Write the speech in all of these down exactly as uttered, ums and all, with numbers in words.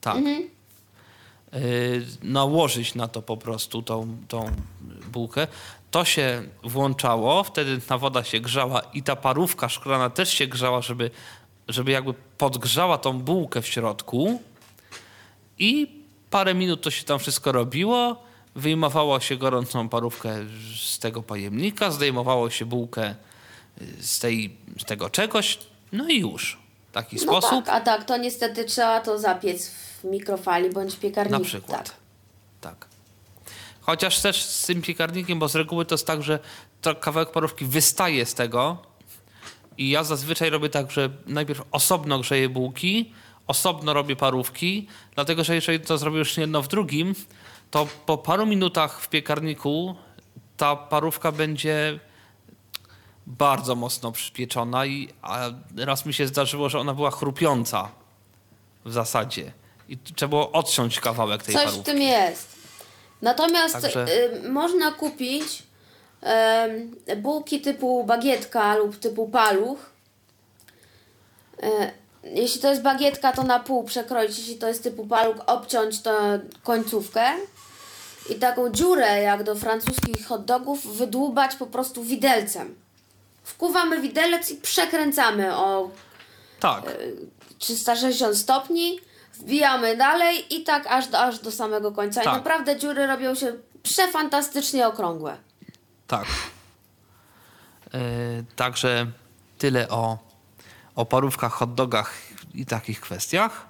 Tak. Mhm. Yy, nałożyć na to po prostu tą, tą bułkę. To się włączało, wtedy ta woda się grzała i ta parówka szklana też się grzała, żeby, żeby jakby podgrzała tą bułkę w środku. I parę minut to się tam wszystko robiło. Wyjmowało się gorącą parówkę z tego pojemnika, zdejmowało się bułkę z, tej, z tego czegoś, no i już. W taki no sposób. Tak, a tak, to niestety trzeba to zapiec w mikrofali bądź piekarniku. Na przykład. Tak. tak. Chociaż też z tym piekarnikiem, bo z reguły to jest tak, że to kawałek parówki wystaje z tego i ja zazwyczaj robię tak, że najpierw osobno grzeję bułki, osobno robię parówki, dlatego że jeżeli to zrobię już jedno w drugim, to po paru minutach w piekarniku ta parówka będzie bardzo mocno przypieczona i a raz mi się zdarzyło, że ona była chrupiąca w zasadzie i trzeba było odciąć kawałek tej Coś parówki. w tym jest. Natomiast Także... y, można kupić y, bułki typu bagietka lub typu paluch. Y, jeśli to jest bagietka, to na pół przekroić. Jeśli to jest typu paluch, obciąć tę końcówkę i taką dziurę jak do francuskich hot dogów wydłubać po prostu widelcem. Wkuwamy widelec i przekręcamy o tak. y, trzysta sześćdziesiąt stopni. Wbijamy dalej i tak aż do, aż do samego końca. Tak. I naprawdę dziury robią się przefantastycznie okrągłe. Tak. Yy, także tyle o, o parówkach, hot dogach i takich kwestiach.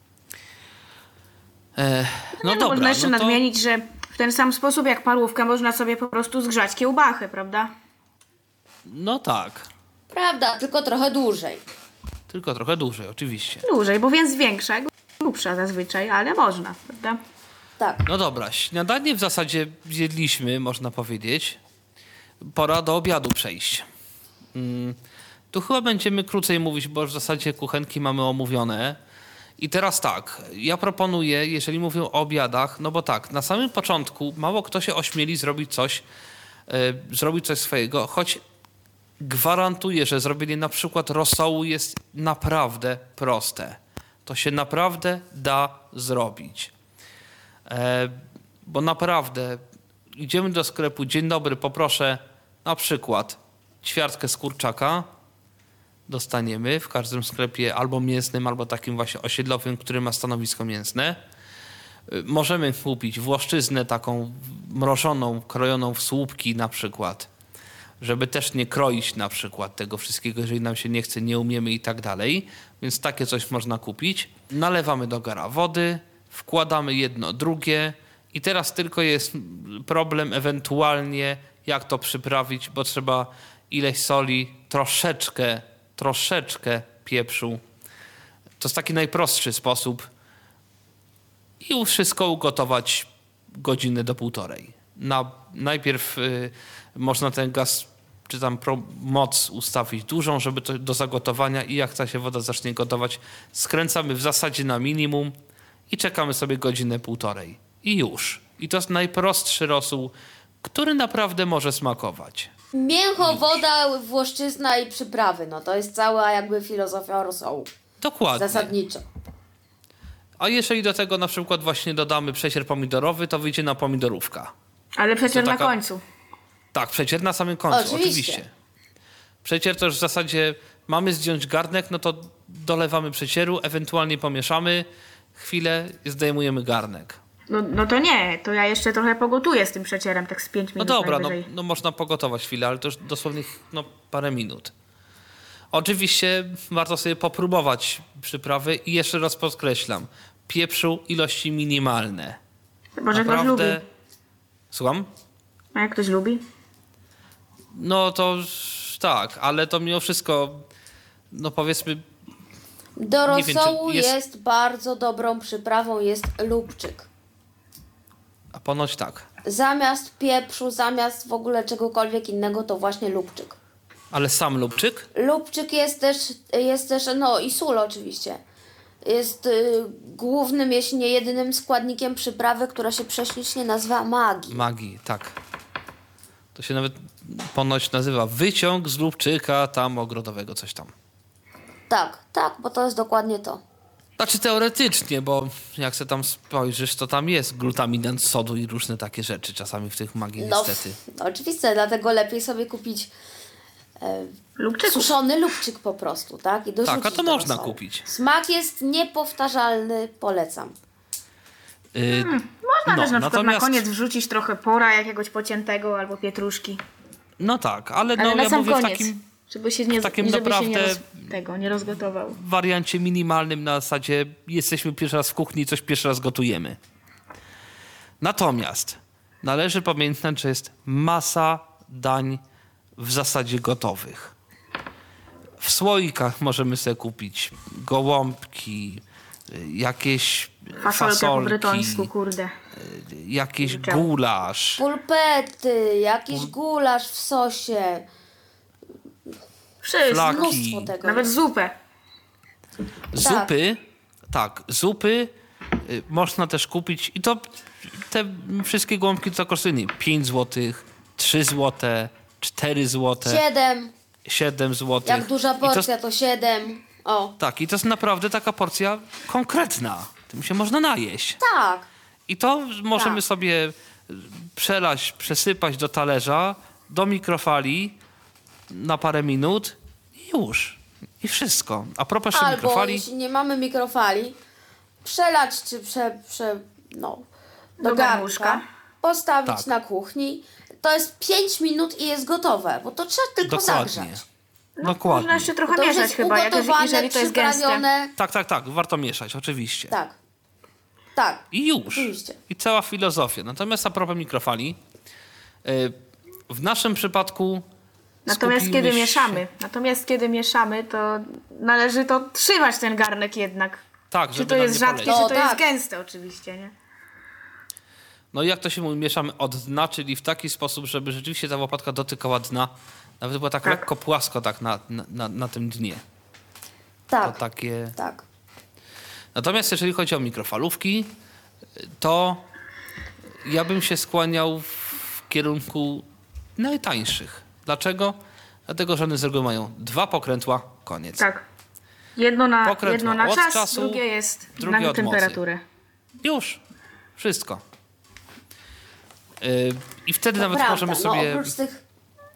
Yy, no no, dobra. Można jeszcze no to... nadmienić, że w ten sam sposób jak parówkę można sobie po prostu zgrzać kiełbachę, prawda? No tak. Prawda, tylko trochę dłużej. Tylko trochę dłużej, oczywiście. Dłużej, bo więc większa, grubsza zazwyczaj, ale można, prawda? Tak. No dobra, śniadanie w zasadzie zjedliśmy, można powiedzieć. Pora do obiadu przejść. Hmm. Tu chyba będziemy krócej mówić, bo w zasadzie kuchenki mamy omówione. I teraz tak, ja proponuję, jeżeli mówię o obiadach, no bo tak, na samym początku mało kto się ośmieli zrobić coś, yy, zrobić coś swojego, choć gwarantuję, że zrobienie na przykład rosołu jest naprawdę proste. To się naprawdę da zrobić. E, bo naprawdę idziemy do sklepu, dzień dobry, poproszę na przykład ćwiartkę z kurczaka. Dostaniemy w każdym sklepie albo mięsnym, albo takim właśnie osiedlowym, który ma stanowisko mięsne. E, możemy kupić włoszczyznę taką mrożoną, krojoną w słupki na przykład, żeby też nie kroić na przykład tego wszystkiego, jeżeli nam się nie chce, nie umiemy i tak dalej. Więc takie coś można kupić. Nalewamy do gara wody, wkładamy jedno, drugie i teraz tylko jest problem ewentualnie, jak to przyprawić, bo trzeba ileś soli, troszeczkę, troszeczkę pieprzu. To jest taki najprostszy sposób. I wszystko ugotować godzinę do półtorej. Na, najpierw y, można ten gaz czy tam pro, moc ustawić dużą, żeby to do zagotowania i jak ta się woda zacznie gotować, skręcamy w zasadzie na minimum i czekamy sobie godzinę, półtorej. I już. I to jest najprostszy rosół, który naprawdę może smakować. Mięcho, woda, włoszczyzna i przyprawy. No to jest cała jakby filozofia rosołu. Dokładnie. Zasadniczo. A jeżeli do tego na przykład właśnie dodamy przecier pomidorowy, to wyjdzie na pomidorówka. Ale przecier taka... na końcu. Tak, przecier na samym końcu, oczywiście. oczywiście. Przecier to już w zasadzie mamy zdjąć garnek, no to dolewamy przecieru, ewentualnie pomieszamy chwilę i zdejmujemy garnek. No, no to nie, to ja jeszcze trochę pogotuję z tym przecierem, tak z pięć minut. No dobra, no, najwyżej. no można pogotować chwilę, ale to już dosłownie no, parę minut. Oczywiście warto sobie popróbować przyprawy i jeszcze raz podkreślam, pieprzu ilości minimalne. Może ktoś lubi. Słucham? A jak ktoś lubi? No to tak, ale to mimo wszystko, no powiedzmy... Do rosołu wiem, jest... jest bardzo dobrą przyprawą jest lubczyk. A ponoć tak. Zamiast pieprzu, zamiast w ogóle czegokolwiek innego, to właśnie lubczyk. Ale sam lubczyk? Lubczyk jest też, jest też no i sól oczywiście. Jest y, głównym, jeśli nie jedynym składnikiem przyprawy, która się prześlicznie nazywa maggi. Maggi, tak. To się nawet ponoć nazywa wyciąg z lubczyka tam ogrodowego, coś tam. Tak, tak, bo to jest dokładnie to. Znaczy teoretycznie, bo jak se tam spojrzysz, to tam jest glutaminat sodu i różne takie rzeczy czasami w tych magii No, niestety. no oczywiście, dlatego lepiej sobie kupić e, Lubczyków. suszony lubczyk po prostu, tak? I dorzucić Tak, a to do można rosołu. kupić. Smak jest niepowtarzalny, polecam. Yy, Można no, też na przykład natomiast- na koniec wrzucić trochę pora jakiegoś pociętego albo pietruszki. no tak, ale, Ale no na ja sam mówię w koniec. takim Żeby się nie, takim żeby się nie naprawdę- roz, tego nie rozgotował. wariancie minimalnym na zasadzie jesteśmy pierwszy raz w kuchni i coś pierwszy raz gotujemy. Natomiast należy pamiętać, że jest masa dań w zasadzie gotowych. W słoikach możemy sobie kupić gołąbki, y, jakieś Fasolkę po fasolki, brytońsku, kurde. jakiś Wiedziałem. gulasz. Pulpety, jakiś gulasz w sosie. Wszystko. Flaki. Mnóstwo tego. Nawet jest. zupę. Zupy, tak, zupy y, można też kupić i to te wszystkie gołąbki to kosztują pięć złotych, trzy złote, cztery złote, Siedem. siedem złotych. Jak duża I to, porcja, to siedem. O, tak, i to jest naprawdę taka porcja konkretna. Tym się można najeść. tak. I to możemy Tak. sobie y, przelać, przesypać do talerza, do mikrofali na parę minut i już. I wszystko. A propos jeszcze Albo mikrofali... jeśli nie mamy mikrofali, przelać czy prze, prze no, do, Do garnuszka. garnka, postawić Tak. na kuchni. To jest pięć minut i jest gotowe, bo to trzeba tylko Dokładnie. zagrzać. Dokładnie. Można jeszcze trochę To już mieszać jest chyba, jak, ugotowane, jeżeli to jest gęste. przyprawione. Tak, tak, tak. Warto mieszać, oczywiście. Tak. Tak. I już. Oczywiście. I cała filozofia. Natomiast a propos mikrofali, yy, w naszym przypadku Natomiast skupimy kiedy się- mieszamy, natomiast kiedy mieszamy, to należy to trzymać ten garnek jednak. Tak, Czy żeby to nam jest nie rzadkie, polecieć. czy No, to tak. jest gęste oczywiście, nie? No i jak to się mówi, mieszamy od dna, czyli w taki sposób, żeby rzeczywiście ta łopatka dotykała dna. Nawet była tak, Tak. lekko płasko tak na, na, na, na tym dnie. Tak. To takie... Tak. Natomiast jeżeli chodzi o mikrofalówki, to ja bym się skłaniał w kierunku najtańszych. Dlaczego? Dlatego, że one z reguły mają dwa pokrętła, koniec. Tak. Jedno na, Pokrętło jedno na od czas, czasu, drugie jest drugie na od mocy. temperaturę. Już. Wszystko. Yy, I wtedy To nawet prawda. możemy No, sobie... oprócz tych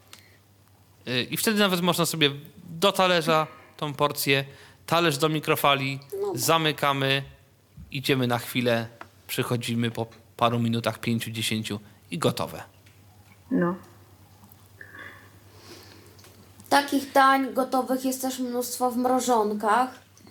yy, I wtedy nawet można sobie do talerza tą porcję, talerz do mikrofali, zamykamy, idziemy na chwilę, przychodzimy po paru minutach, pięciu, dziesięciu i gotowe. No. takich dań gotowych jest też mnóstwo w mrożonkach.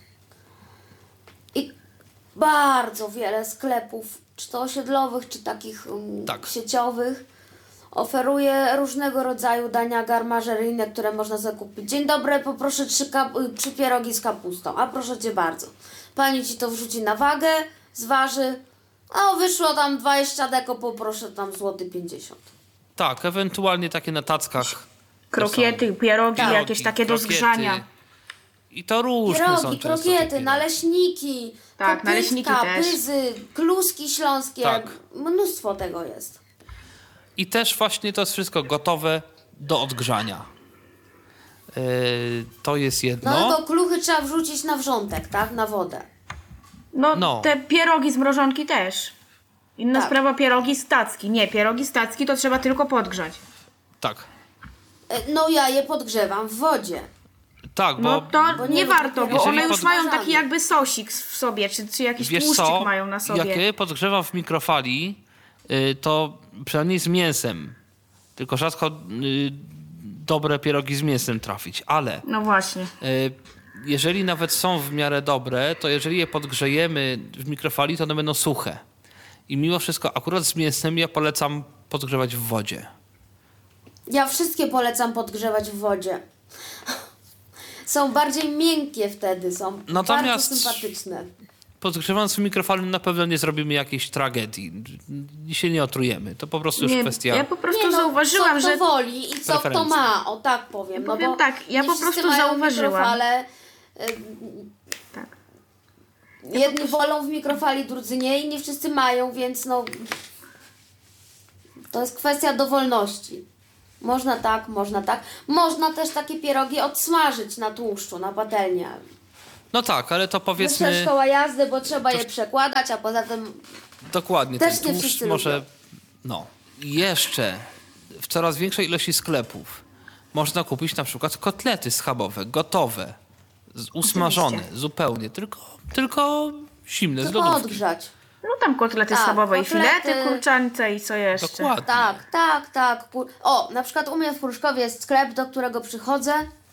I bardzo wiele sklepów, czy to osiedlowych, czy takich um, Tak. sieciowych, oferuje różnego rodzaju dania garmażeryjne, które można zakupić. Dzień dobry, poproszę trzy, kap- trzy pierogi z kapustą. A proszę cię bardzo. Pani ci to wrzuci na wagę, zważy. A wyszło tam dwadzieścia deko, poproszę tam złoty pięćdziesiąt. Tak, ewentualnie takie na tackach. Krokiety, pierogi, Pierogi, jakieś takie do krokiety. zgrzania. I to różne są Pierogi, często te krokiety, pierogi. naleśniki, Tak, kopytka, naleśniki też. pyzy, kluski śląskie. Tak. Mnóstwo tego jest. I też właśnie to jest wszystko gotowe do odgrzania. Yy, to jest No, jedno. tylko kluchy trzeba wrzucić na wrzątek, tak? Na wodę. No, No. te pierogi z mrożonki też. Inna Tak. sprawa, pierogi z tacki. Nie, pierogi z tacki to trzeba tylko podgrzać. Tak. E, No ja je podgrzewam w wodzie. Tak, bo No to Bo nie, nie warto, bo jeżeli one już pod- mają taki jakby sosik w sobie, czy, czy jakiś wiesz tłuszczyk co, mają na sobie. jak je podgrzewam w mikrofali, yy, to przynajmniej z mięsem. Tylko rzadko yy, dobre pierogi z mięsem trafić, ale No właśnie. yy, jeżeli nawet są w miarę dobre, to jeżeli je podgrzejemy w mikrofali, to one będą suche. I mimo wszystko akurat z mięsem ja polecam podgrzewać w wodzie. Ja wszystkie polecam podgrzewać w wodzie. Są bardziej miękkie wtedy, są Natomiast- bardzo sympatyczne. Podgrzewając w mikrofali na pewno nie zrobimy jakiejś tragedii. I się nie otrujemy. To po prostu już Nie, kwestia... ja po prostu Nie no, zauważyłam, co że... kto woli i co kto preferencji. ma, o tak powiem. No Powiem bo tak, ja nie po wszyscy prostu mają zauważyłam. mikrofale. Tak. Jedni wolą w mikrofali, drudzy nie i nie wszyscy mają, więc no... To jest kwestia dowolności. Można tak, można tak. Można też takie pierogi odsmażyć na tłuszczu, na patelnię. No tak, ale to Wyższa powiedzmy... szkoła jazdy, bo trzeba je przekładać, a poza tym Dokładnie. Też ten nie tłuszcz wszyscy może... lubią. No. Jeszcze w coraz większej ilości sklepów można kupić na przykład kotlety schabowe, gotowe, z- usmażone zupełnie, tylko, tylko zimne, z tylko lodówki. odgrzać. No tam kotlety Tak, schabowe i kotlety. filety kurczęce i co jeszcze. Dokładnie. Tak, tak, tak. Pu- O, na przykład u mnie w Pruszkowie jest sklep, do którego przychodzę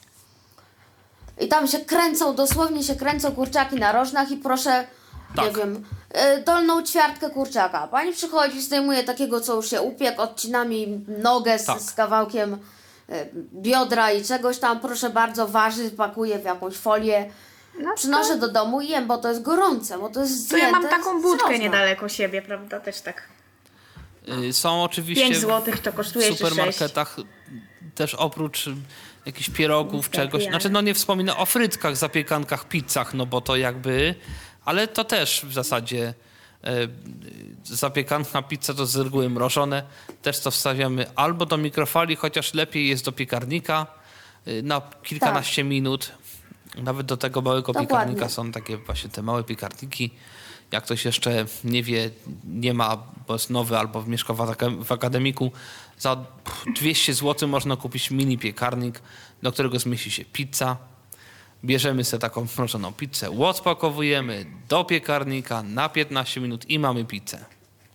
i tam się kręcą, dosłownie się kręcą kurczaki na rożnach i proszę, nie Tak. wiem, y, dolną ćwiartkę kurczaka. Pani przychodzi, zdejmuje takiego, co już się upiekł, odcina mi nogę z, Tak. z kawałkiem y, biodra i czegoś tam, proszę bardzo, waży, pakuje w jakąś folię. No Przynoszę do domu i jem, bo to jest gorące, bo to jest To ja mam zdjęte taką z budkę rożna. niedaleko siebie, prawda? Też tak. Y, Są oczywiście pięć złotych to w kosztuje czy supermarketach też oprócz y, jakichś pierogów, Niestety, czegoś. ale- Znaczy, no nie wspominam o frytkach, zapiekankach, pizzach, no bo to jakby... Ale to też w zasadzie y, y, zapiekanka, pizza to z reguły mrożone. Też to wstawiamy albo do mikrofali, chociaż lepiej jest do piekarnika y, na kilkanaście minut. Nawet do tego małego Dokładnie. piekarnika są takie właśnie te małe piekarniki. Jak ktoś jeszcze nie wie, nie ma, bo jest nowy albo mieszka w aka- w akademiku, za pff, dwieście złotych można kupić mini piekarnik, do którego zmieści się pizza. Bierzemy sobie taką mrożoną pizzę, odpakowujemy do piekarnika na piętnaście minut i mamy pizzę.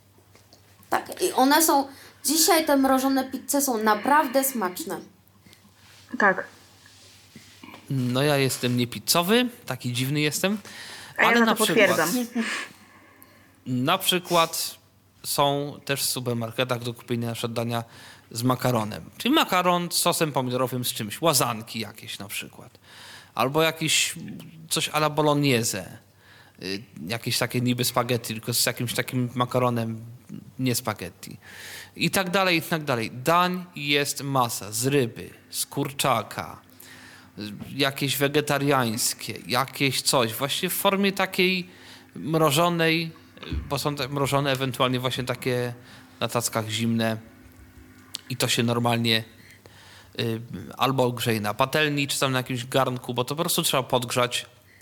Tak, i one są, dzisiaj te mrożone pizze są naprawdę smaczne. Tak. No ja jestem niepizzowy, taki dziwny jestem, A ja ale na na to przykład, potwierdzam. na przykład są też w supermarketach do kupienia na przykład dania z makaronem. Czyli makaron z sosem pomidorowym z czymś, łazanki jakieś na przykład. Albo jakiś coś à la bolognese. Y, Jakieś takie niby spaghetti, tylko z jakimś takim makaronem, nie spaghetti. I tak dalej, i tak dalej. Dań jest masa z ryby, z kurczaka, y, jakieś wegetariańskie, jakieś coś. Właśnie w formie takiej mrożonej, y, bo są te mrożone ewentualnie właśnie takie na tackach zimne. I to się normalnie y, albo grzeje na patelni, czy tam na jakimś garnku, bo to po prostu trzeba podgrzać.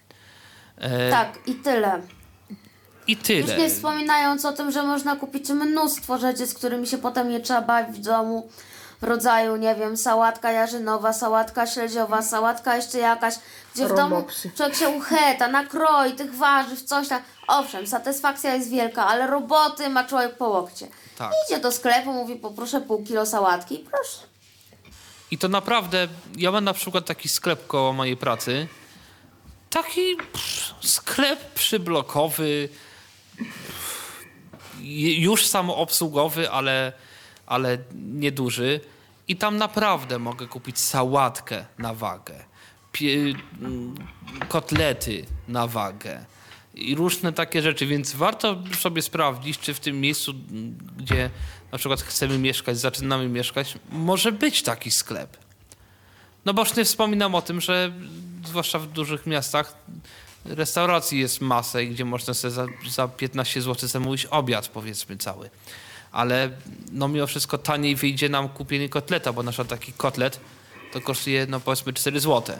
E, Tak, i tyle. I Już tyle. nie wspominając o tym, że można kupić mnóstwo rzeczy, z którymi się potem nie trzeba bawić w domu. W rodzaju, nie wiem, sałatka jarzynowa, sałatka śledziowa, sałatka jeszcze jakaś, gdzie w domu Roboksy. człowiek się ucheta, nakroi tych warzyw, coś tam. Owszem, satysfakcja jest wielka, ale roboty ma człowiek po łokcie. Tak. Idzie do sklepu, mówi, poproszę pół kilo sałatki i proszę. I to naprawdę, ja mam na przykład taki sklep koło mojej pracy, taki pff, sklep przyblokowy, pff, już samoobsługowy, ale, ale nieduży. I tam naprawdę mogę kupić sałatkę na wagę, pie, mm, kotlety na wagę i różne takie rzeczy, więc warto sobie sprawdzić, czy w tym miejscu, m, gdzie na przykład chcemy mieszkać, zaczynamy mieszkać, może być taki sklep. No bo już nie wspominam o tym, że zwłaszcza w dużych miastach restauracji jest masę, i gdzie można sobie za, za piętnaście złotych zamówić obiad, powiedzmy, cały. Ale no mimo wszystko taniej wyjdzie nam kupienie kotleta, bo na przykład taki kotlet to kosztuje, no powiedzmy, cztery złote.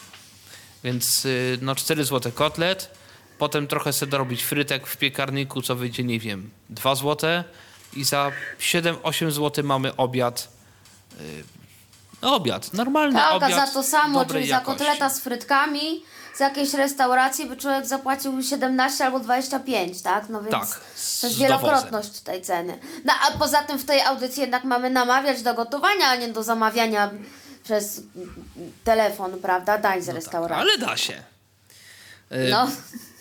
Więc y, no cztery złote kotlet, potem trochę sobie dorobić frytek w piekarniku, co wyjdzie, nie wiem, dwa złote i za siedem osiem złotych mamy obiad. Y, no obiad, normalny Tak, obiad. a za to samo, dobrej czyli za jakości. kotleta z frytkami z jakiejś restauracji by człowiek zapłacił siedemnaście albo dwadzieścia pięć, tak? No więc Tak, to jest z wielokrotność tej ceny. No a poza tym w tej audycji jednak mamy namawiać do gotowania, a nie do zamawiania przez telefon, prawda? Dań z restauracji. Ale da się. Y, No,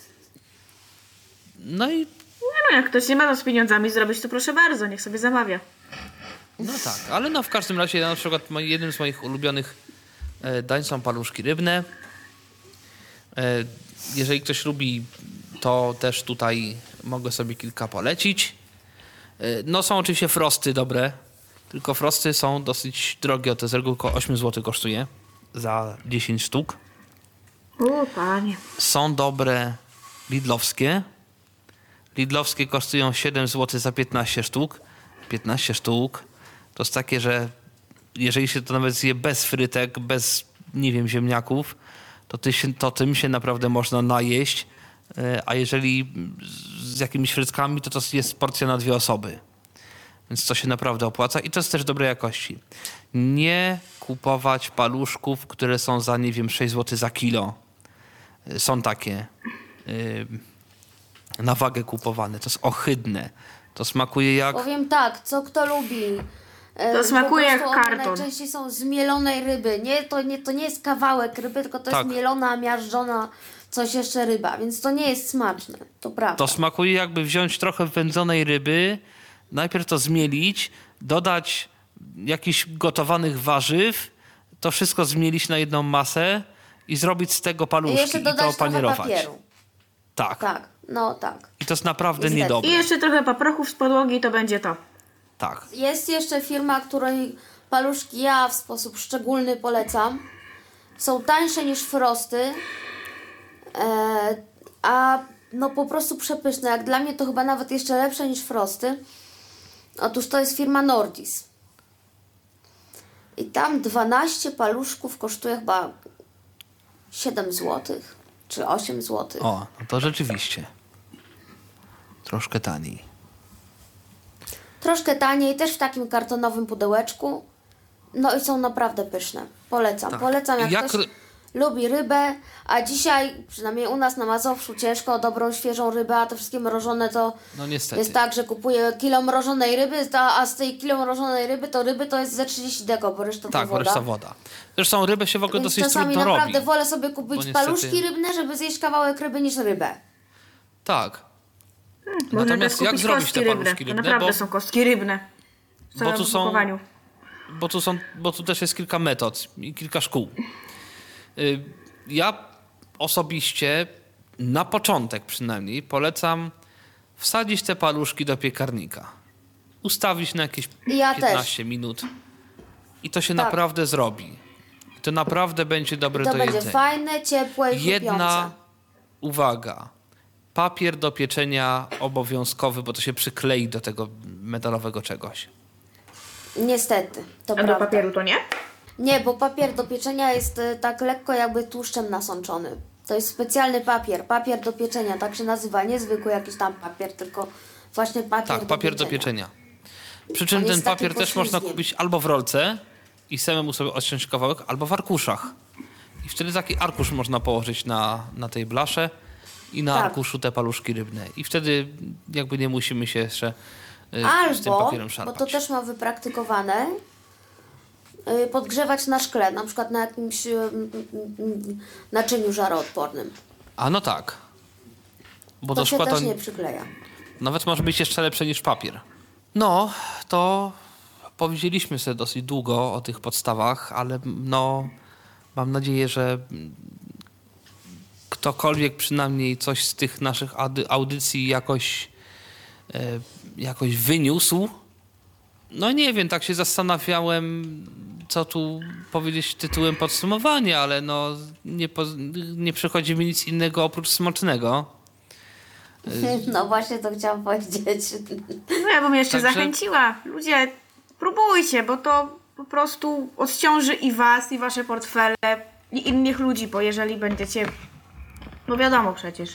No i Nie no, jak ktoś nie ma z pieniądzami zrobić, to proszę bardzo, niech sobie zamawia. no tak, ale no w każdym razie na przykład moi- jednym z moich ulubionych e, dań są paluszki rybne. E, jeżeli ktoś lubi, to też tutaj mogę sobie kilka polecić. E, no są oczywiście frosty dobre, tylko frosty są dosyć drogie, to z reguły około osiem złotych kosztuje za dziesięć sztuk. O, panie. Są dobre lidlowskie. Lidlowskie kosztują siedem złotych za piętnaście sztuk. piętnaście sztuk to jest takie, że jeżeli się to nawet zje bez frytek, bez, nie wiem, ziemniaków, to, ty się, to tym się naprawdę można najeść, e, a jeżeli z jakimiś frytkami, to to jest porcja na dwie osoby. Więc to się naprawdę opłaca i to jest też dobrej jakości. Nie kupować paluszków, które są za, nie wiem, sześć złotych za kilo. Są takie yy, na wagę kupowane. To jest ohydne. To smakuje jak... Powiem tak, co kto lubi. E, To smakuje po jak prostu one karton. Najczęściej są z mielonej ryby. Nie, to nie, to nie jest kawałek ryby, tylko to Tak. jest mielona, miażdżona, coś jeszcze ryba, więc to nie jest smaczne. To prawda. To smakuje jakby wziąć trochę wędzonej ryby, najpierw to zmielić, dodać jakichś gotowanych warzyw, to wszystko zmielić na jedną masę i zrobić z tego I paluszki jeszcze i to dodać trochę opanierować. papieru. Tak. Tak, no tak. I to jest naprawdę Niestety. niedobre. I jeszcze trochę paprochów z podłogi i to będzie to. Tak. Jest jeszcze firma, której paluszki ja w sposób szczególny polecam. Są tańsze niż Frosty, e, a no po prostu przepyszne. Jak dla mnie to chyba nawet jeszcze lepsze niż Frosty. Otóż to jest firma Nordis. I tam dwanaście paluszków kosztuje chyba siedem złotych czy osiem złotych. O, no to rzeczywiście. Troszkę taniej. Troszkę taniej, też w takim kartonowym pudełeczku. No i są naprawdę pyszne. Polecam. Tak. Polecam, jak, Jak ktoś ry- lubi rybę, a dzisiaj, przynajmniej u nas na Mazowszu, ciężko o dobrą, świeżą rybę, a te wszystkie mrożone to No niestety. jest tak, że kupuję kilo mrożonej ryby, a a z tej kilo mrożonej ryby to ryby to jest ze trzydzieści deko, bo reszta Tak, to bo woda. reszta woda. Zresztą rybę się w ogóle Więc dosyć czasami trudno naprawdę robi. wolę sobie kupić niestety- paluszki rybne, żeby zjeść kawałek ryby niż rybę. Tak. Można Natomiast też jak kupić zrobić kostki te rybne. paluszki To rybne? naprawdę Bo- są kostki rybne. W Bo całym tu są- opakowaniu. Bo tu, są, bo tu też jest kilka metod i kilka szkół. Y, Ja osobiście na początek przynajmniej polecam wsadzić te paluszki do piekarnika. Ustawić na jakieś Ja piętnaście minut i to się Tak. naprawdę zrobi. I to naprawdę będzie dobre To do będzie jedzenia. fajne, ciepłe i Jedna chrupiące. uwaga. Papier do pieczenia obowiązkowy, bo to się przyklei do tego metalowego czegoś. Niestety, to A do prawda. papieru to nie? Nie, bo papier do pieczenia jest y, tak lekko jakby tłuszczem nasączony. To jest specjalny papier, papier do pieczenia, tak się nazywa. Nie zwykły jakiś tam papier, tylko właśnie papier Tak, do papier pieczenia. do pieczenia. Przy czym On ten jest taki papier też można poślizgiem. kupić albo w rolce i samemu sobie odciąć kawałek, albo w arkuszach. I wtedy taki arkusz można położyć na, na tej blasze i na Tak. arkuszu te paluszki rybne. I wtedy jakby nie musimy się jeszcze y, z tym Albo, papierem bo szarpać. to też mam wypraktykowane, y, podgrzewać na szkle, na przykład na jakimś y, mm, mm, naczyniu żaroodpornym. A no tak. Bo To to się szkła to też nie przykleja. nawet może być jeszcze lepsze niż papier. No, to powiedzieliśmy sobie dosyć długo o tych podstawach, ale no mam nadzieję, że ktokolwiek przynajmniej coś z tych naszych ady- audycji jakoś, e, jakoś wyniósł. No nie wiem, tak się zastanawiałem, co tu powiedzieć tytułem podsumowania, ale no nie, po, nie przychodzi mi nic innego oprócz smacznego. No właśnie to chciałam powiedzieć. No ja bym jeszcze Także- zachęciła. Ludzie, próbujcie, bo to po prostu odciąży i was, i wasze portfele, i innych ludzi, bo jeżeli będziecie... No wiadomo przecież.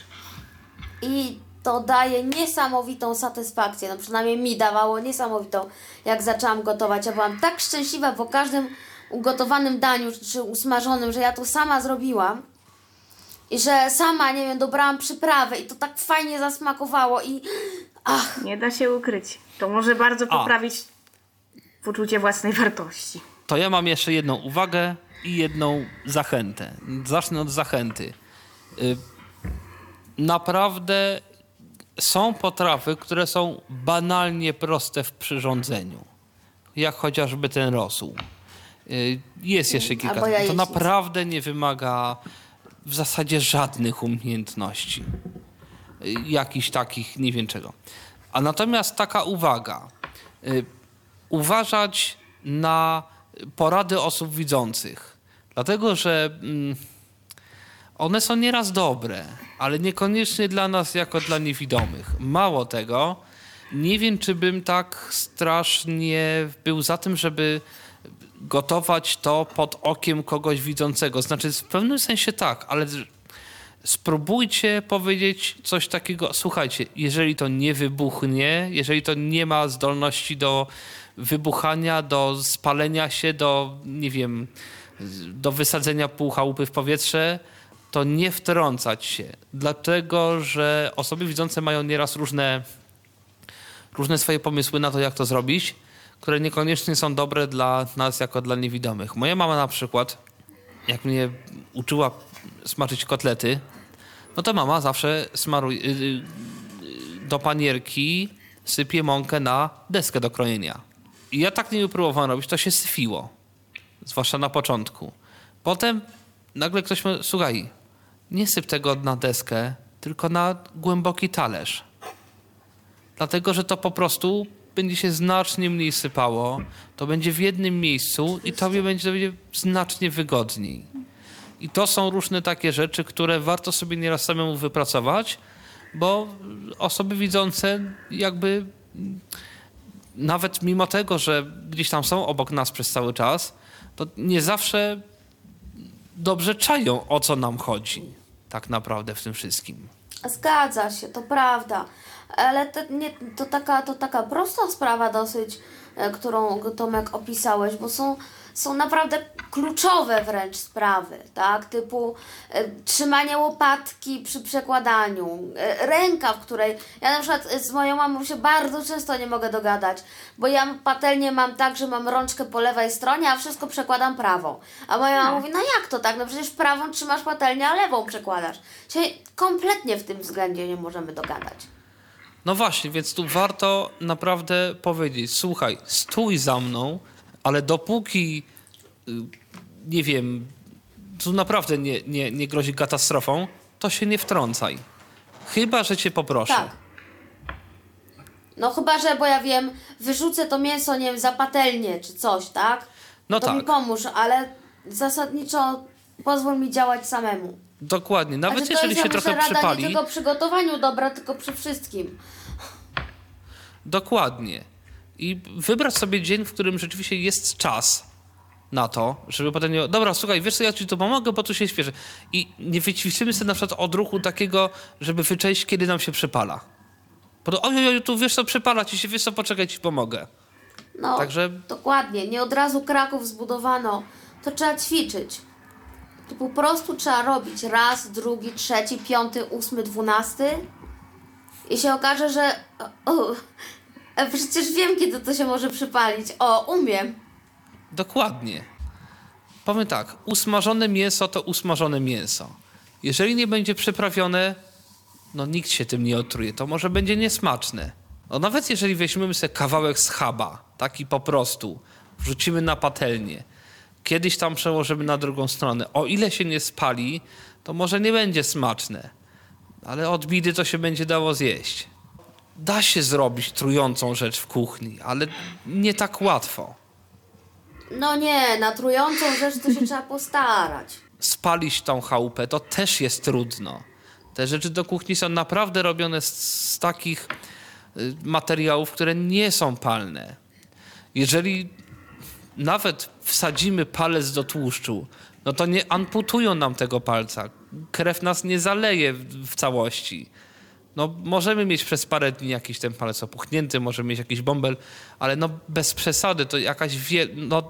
I to daje niesamowitą satysfakcję. No przynajmniej mi dawało niesamowitą, jak zaczęłam gotować. Ja byłam tak szczęśliwa po każdym ugotowanym daniu czy usmażonym, że ja to sama zrobiłam. I że sama, nie wiem, dobrałam przyprawy i to tak fajnie zasmakowało i ach, Nie da się ukryć. To może bardzo A. poprawić poczucie własnej wartości. To ja mam jeszcze jedną uwagę i jedną zachętę. Zacznę od zachęty. Y, Naprawdę są potrawy, które są banalnie proste w przyrządzeniu. Jak chociażby ten rosół. Y, Jest jeszcze kilka. Albo To jajecznica. naprawdę nie wymaga w zasadzie żadnych umiejętności. Y, Jakichś takich, nie wiem czego. A natomiast taka uwaga. Y, Uważać na porady osób widzących. Dlatego, że mm, one są nieraz dobre, ale niekoniecznie dla nas jako dla niewidomych. Mało tego, nie wiem, czy bym tak strasznie był za tym, żeby gotować to pod okiem kogoś widzącego. Znaczy w pewnym sensie tak, ale spróbujcie powiedzieć coś takiego, słuchajcie, jeżeli to nie wybuchnie, jeżeli to nie ma zdolności do wybuchania, do spalenia się, do, nie wiem, do wysadzenia pół chałupy w powietrze, to nie wtrącać się. Dlatego, że osoby widzące mają nieraz różne, różne swoje pomysły na to, jak to zrobić, które niekoniecznie są dobre dla nas jako dla niewidomych. Moja mama na przykład, jak mnie uczyła smażyć kotlety, no to mama zawsze smaruje, do panierki sypie mąkę na deskę do krojenia. I ja tak nie próbowałem robić, to się syfiło. Zwłaszcza na początku. Potem nagle ktoś mówi, słuchaj, nie syp tego na deskę, tylko na głęboki talerz. Dlatego, że to po prostu będzie się znacznie mniej sypało, to będzie w jednym miejscu i tobie będzie, to będzie znacznie wygodniej. I to są różne takie rzeczy, które warto sobie nieraz samemu wypracować, bo osoby widzące jakby nawet mimo tego, że gdzieś tam są obok nas przez cały czas, to nie zawsze dobrze czają, o co nam chodzi tak naprawdę w tym wszystkim. Zgadza się, to prawda. Ale to, nie, to, taka, to taka prosta sprawa dosyć, e, którą Tomek opisałeś, bo są, są naprawdę kluczowe wręcz sprawy, tak? Typu e, trzymanie łopatki przy przekładaniu, e, ręka, w której... Ja na przykład z moją mamą się bardzo często nie mogę dogadać, bo ja patelnię mam tak, że mam rączkę po lewej stronie, a wszystko przekładam prawą. A moja mama No. mówi, no jak to tak? No przecież prawą trzymasz patelnię, a lewą przekładasz. Się kompletnie w tym względzie nie możemy dogadać. No właśnie, więc tu warto naprawdę powiedzieć, słuchaj, stój za mną, ale dopóki, nie wiem, tu naprawdę nie, nie, nie grozi katastrofą, to się nie wtrącaj. Chyba że cię poproszę. Tak. No chyba, że, bo ja wiem, wyrzucę to mięso, nie wiem, za patelnię czy coś, tak? No to tak. mi pomóż, ale zasadniczo pozwól mi działać samemu. Dokładnie, nawet Znaczy, to jeżeli jest, się ja trochę myślę, rada przypali. nie tylko przy gotowaniu dobra, tylko przy wszystkim. Dokładnie. I wybrać sobie dzień, w którym rzeczywiście jest czas na to, żeby potem nie... Dobra, słuchaj, wiesz co, ja ci tu pomogę, bo tu się śpieszę. I nie wyćwiczymy sobie na przykład odruchu takiego, żeby wyczaić, kiedy nam się przypala. Bo to, oj, oj, tu wiesz co, przypala ci się, wiesz co, poczekaj, ci pomogę. No, Także- dokładnie. Nie od razu Kraków zbudowano. To trzeba ćwiczyć. To po prostu trzeba robić raz, drugi, trzeci, piąty, ósmy, dwunasty i się okaże, że o, a przecież wiem, kiedy to się może przypalić. O, umiem. Dokładnie. Powiem tak, usmażone mięso to usmażone mięso. Jeżeli nie będzie przyprawione, no nikt się tym nie otruje. To może będzie niesmaczne. No nawet jeżeli weźmiemy sobie kawałek schaba, taki po prostu, wrzucimy na patelnię, kiedyś tam przełożymy na drugą stronę, o ile się nie spali, to może nie będzie smaczne. Ale od bidy to się będzie dało zjeść. Da się zrobić trującą rzecz w kuchni, ale nie tak łatwo. No nie, na trującą rzecz to się trzeba postarać. Spalić tą chałupę, to też jest trudno. Te rzeczy do kuchni są naprawdę robione z, z takich y, materiałów, które nie są palne. Jeżeli nawet wsadzimy palec do tłuszczu, no to nie amputują nam tego palca. Krew nas nie zaleje w, w całości. No możemy mieć przez parę dni jakiś ten palec opuchnięty, możemy mieć jakiś bąbel, ale no bez przesady, to jakaś wie... No,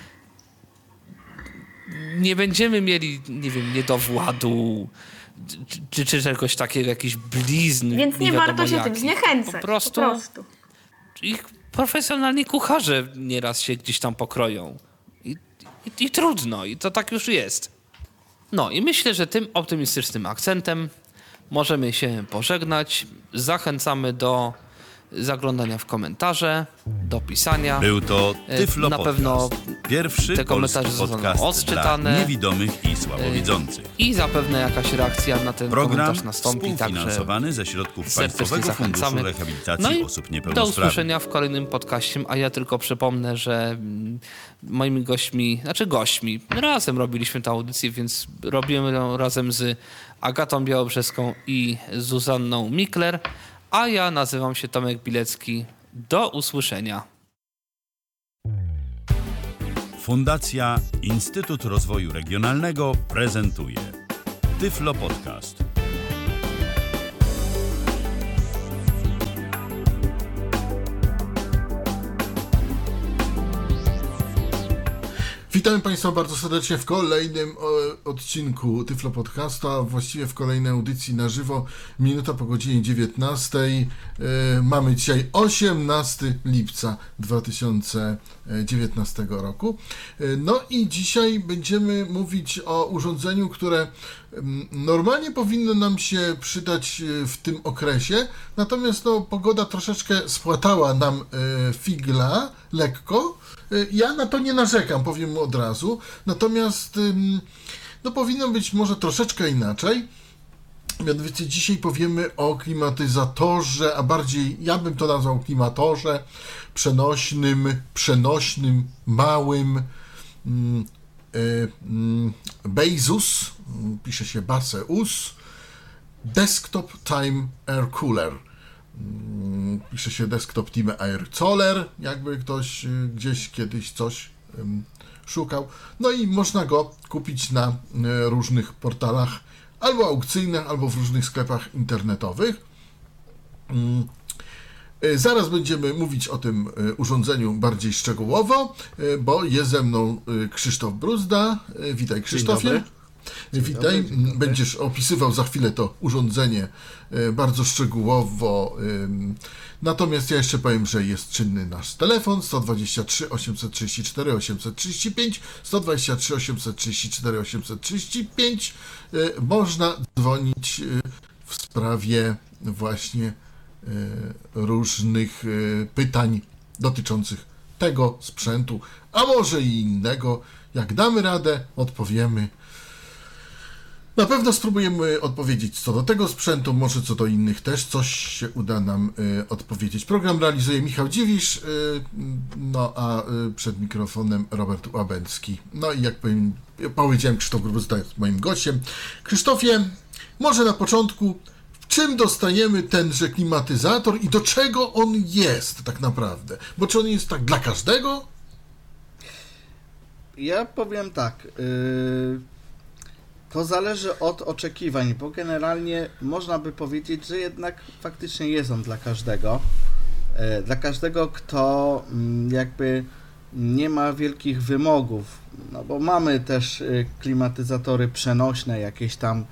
nie będziemy mieli, nie wiem, niedowładu, czy, czy czegoś takiego, jakiś blizn. Więc nie, nie warto wiadomo się jakich. tym zniechęcać. Po prostu, Po prostu. ich profesjonalni kucharze nieraz się gdzieś tam pokroją. I, i, I trudno, i to tak już jest. No i myślę, że tym optymistycznym akcentem możemy się pożegnać. Zachęcamy do zaglądania w komentarze, do pisania. Był to E, Tyflo na Podcast. pewno Pierwszy te komentarze polski zostaną podcast odczytane. dla niewidomych i słabowidzących. I zapewne jakaś reakcja na ten Program komentarz nastąpi, także współfinansowany ze środków serdecznie Państwowego Funduszu zachęcamy. Rehabilitacji No i Osób do Niepełnosprawnych. usłyszenia w kolejnym podcaście, a ja tylko przypomnę, że mm, moimi gośćmi, znaczy gośćmi, razem robiliśmy tę audycję, więc robimy ją razem z Agatą Białobrzeską i Zuzanną Mikler, a ja nazywam się Tomek Bilecki. Do usłyszenia. Fundacja Instytut Rozwoju Regionalnego prezentuje Tyflo Podcast. Witamy Państwa bardzo serdecznie w kolejnym e, odcinku Tyflo Podcasta, właściwie w kolejnej audycji na żywo, minuta po godzinie dziewiętnastej. E, mamy dzisiaj osiemnastego lipca dwa tysiące dziewiętnastego roku. E, no i dzisiaj będziemy mówić o urządzeniu, które m, normalnie powinno nam się przydać w tym okresie, natomiast no, pogoda troszeczkę spłatała nam e, figla lekko. Ja na to nie narzekam, powiem od razu, natomiast no, powinno być może troszeczkę inaczej. Mianowicie dzisiaj powiemy o klimatyzatorze, a bardziej ja bym to nazwał klimatorze przenośnym, przenośnym, małym mm, y, mm, Baseus, pisze się Baseus, Desktop Time Air Cooler. Pisze się Desktop Time Air Cooler, jakby ktoś gdzieś kiedyś coś um, szukał. No i można go kupić na e, różnych portalach, albo aukcyjnych, albo w różnych sklepach internetowych. Um, e, zaraz będziemy mówić o tym e, urządzeniu bardziej szczegółowo, e, bo jest ze mną e, Krzysztof Bruzda. E, witaj, Krzysztofie. Dzień dobry. Dzień Witaj, dobry, dzień dobry. Będziesz opisywał za chwilę to urządzenie e, bardzo szczegółowo. ym, Natomiast ja jeszcze powiem, że jest czynny nasz telefon sto dwadzieścia trzy osiemset trzydzieści cztery osiemset trzydzieści pięć, sto dwadzieścia trzy osiemset trzydzieści cztery osiemset trzydzieści pięć. E, Można dzwonić e, w sprawie właśnie e, różnych e, pytań dotyczących tego sprzętu, a może i innego. Jak damy radę, odpowiemy. Na pewno spróbujemy odpowiedzieć co do tego sprzętu, może co do innych też, coś się uda nam y, odpowiedzieć. Program realizuje Michał Dziwisz, y, no a y, przed mikrofonem Robert Łabęcki. No i jak powiem, ja powiedziałem, Krzysztof Grubus jest moim gościem. Krzysztofie, może na początku, w czym dostajemy tenże klimatyzator i do czego on jest tak naprawdę? Bo czy on jest tak dla każdego? Ja powiem tak, yy, to zależy od oczekiwań, bo generalnie można by powiedzieć, że jednak faktycznie jest on dla każdego. Yy, dla każdego, kto yy, jakby nie ma wielkich wymogów, no bo mamy też yy, klimatyzatory przenośne, jakieś tam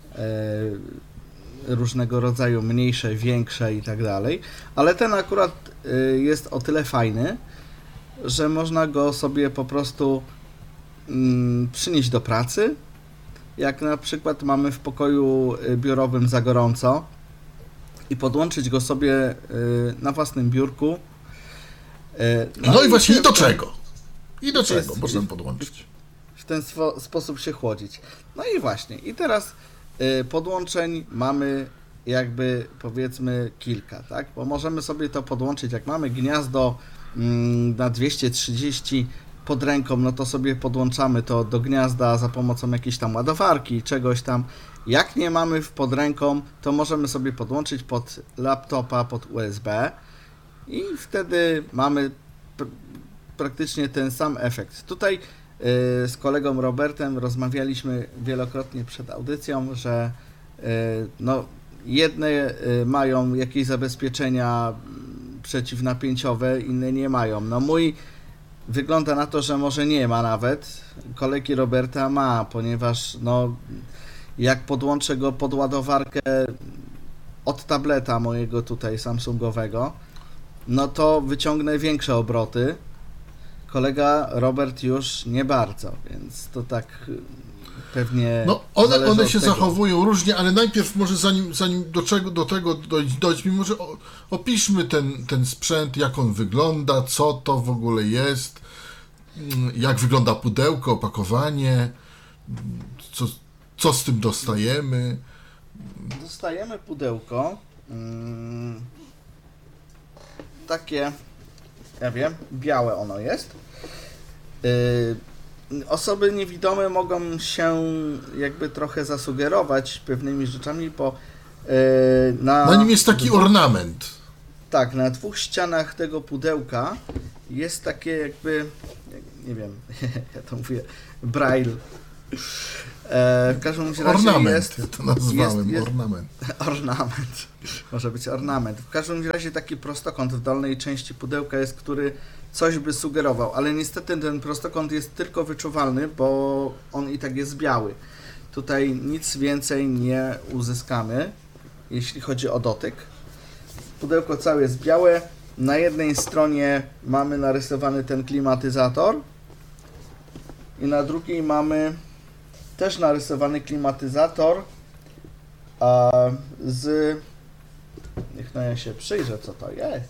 yy, różnego rodzaju mniejsze, większe i tak dalej, ale ten akurat yy, jest o tyle fajny, że można go sobie po prostu mm, przynieść do pracy, jak na przykład mamy w pokoju biurowym za gorąco i podłączyć go sobie y, na własnym biurku. Y, No, no i właśnie i do ten, czego? I do czego jest, można podłączyć? W ten swo- sposób się chłodzić. No i właśnie, i teraz y, podłączeń mamy jakby powiedzmy kilka, tak? Bo możemy sobie to podłączyć, jak mamy gniazdo na dwieście trzydzieści pod ręką, no to sobie podłączamy to do gniazda za pomocą jakiejś tam ładowarki, czegoś tam. Jak nie mamy w pod ręką, to możemy sobie podłączyć pod laptopa, pod U S B i wtedy mamy pr- praktycznie ten sam efekt. Tutaj yy, z kolegą Robertem rozmawialiśmy wielokrotnie przed audycją, że yy, no, jedne yy, mają jakieś zabezpieczenia przeciwnapięciowe, inne nie mają. No mój wygląda na to, że może nie ma nawet. Kolegi Roberta ma, ponieważ no jak podłączę go pod ładowarkę od tableta mojego tutaj Samsungowego, no to wyciągnę większe obroty. Kolega Robert już nie bardzo, więc to tak pewnie. No, one, zależy one od się tego. zachowują różnie, ale najpierw może zanim, zanim do, czego, do tego dojść, dojść może o, opiszmy ten, ten sprzęt, jak on wygląda, co to w ogóle jest, jak wygląda pudełko, opakowanie, co, co z tym dostajemy. Dostajemy pudełko. Mm, takie, ja wiem, białe ono jest. Yy, osoby niewidome mogą się jakby trochę zasugerować pewnymi rzeczami, bo yy, na, Na nim jest taki ornament. Tak, na dwóch ścianach tego pudełka jest takie jakby, nie wiem, ja to mówię, braille. E, w każdym razie ornament, jest, ja to nazwałem, jest, jest, ornament. Ornament, może być ornament. W każdym razie taki prostokąt w dolnej części pudełka jest, który coś by sugerował, ale niestety ten prostokąt jest tylko wyczuwalny, bo on i tak jest biały. Tutaj nic więcej nie uzyskamy, jeśli chodzi o dotyk. Pudełko całe jest białe. Na jednej stronie mamy narysowany ten klimatyzator i na drugiej mamy też narysowany klimatyzator a z... Niech no ja się przyjrzę, co to jest.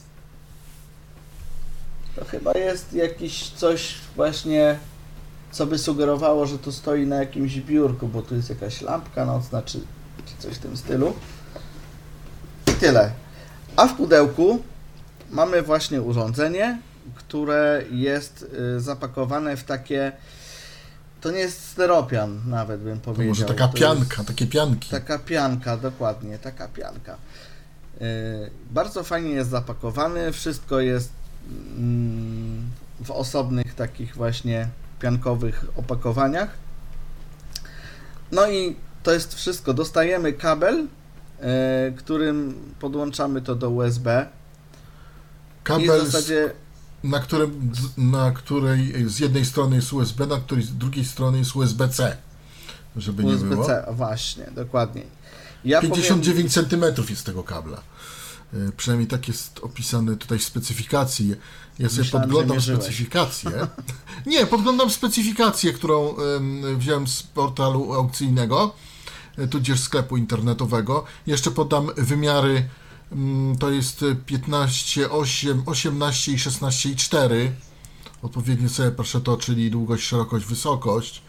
To chyba jest jakiś coś właśnie, co by sugerowało, że to stoi na jakimś biurku, bo tu jest jakaś lampka nocna, czy, czy coś w tym stylu. I tyle. A w pudełku mamy właśnie urządzenie, które jest y, zapakowane w takie... To nie jest steropian, nawet bym powiedział. To może taka to pianka, jest, takie pianki. Taka pianka, dokładnie, taka pianka. Yy, bardzo fajnie jest zapakowany, wszystko jest yy, w osobnych takich właśnie piankowych opakowaniach. No i to jest wszystko. Dostajemy kabel, yy, którym podłączamy to do U S B. Kabel, I w zasadzie... na, którym, na której z jednej strony jest U S B, na której z drugiej strony jest U S B C, żeby nie było. U S B C, właśnie, dokładnie. Ja pięćdziesiąt dziewięć powiem... centymetrów jest tego kabla. Yy, przynajmniej tak jest opisane tutaj w specyfikacji. Ja sobie Myślałem, podglądam że specyfikację. Nie, podglądam specyfikację, którą yy, wziąłem z portalu aukcyjnego, yy, tudzież sklepu internetowego. Jeszcze podam wymiary. To jest piętnaście, osiem, osiemnaście i szesnaście i cztery. Odpowiednio sobie proszę to, czyli długość, szerokość, wysokość.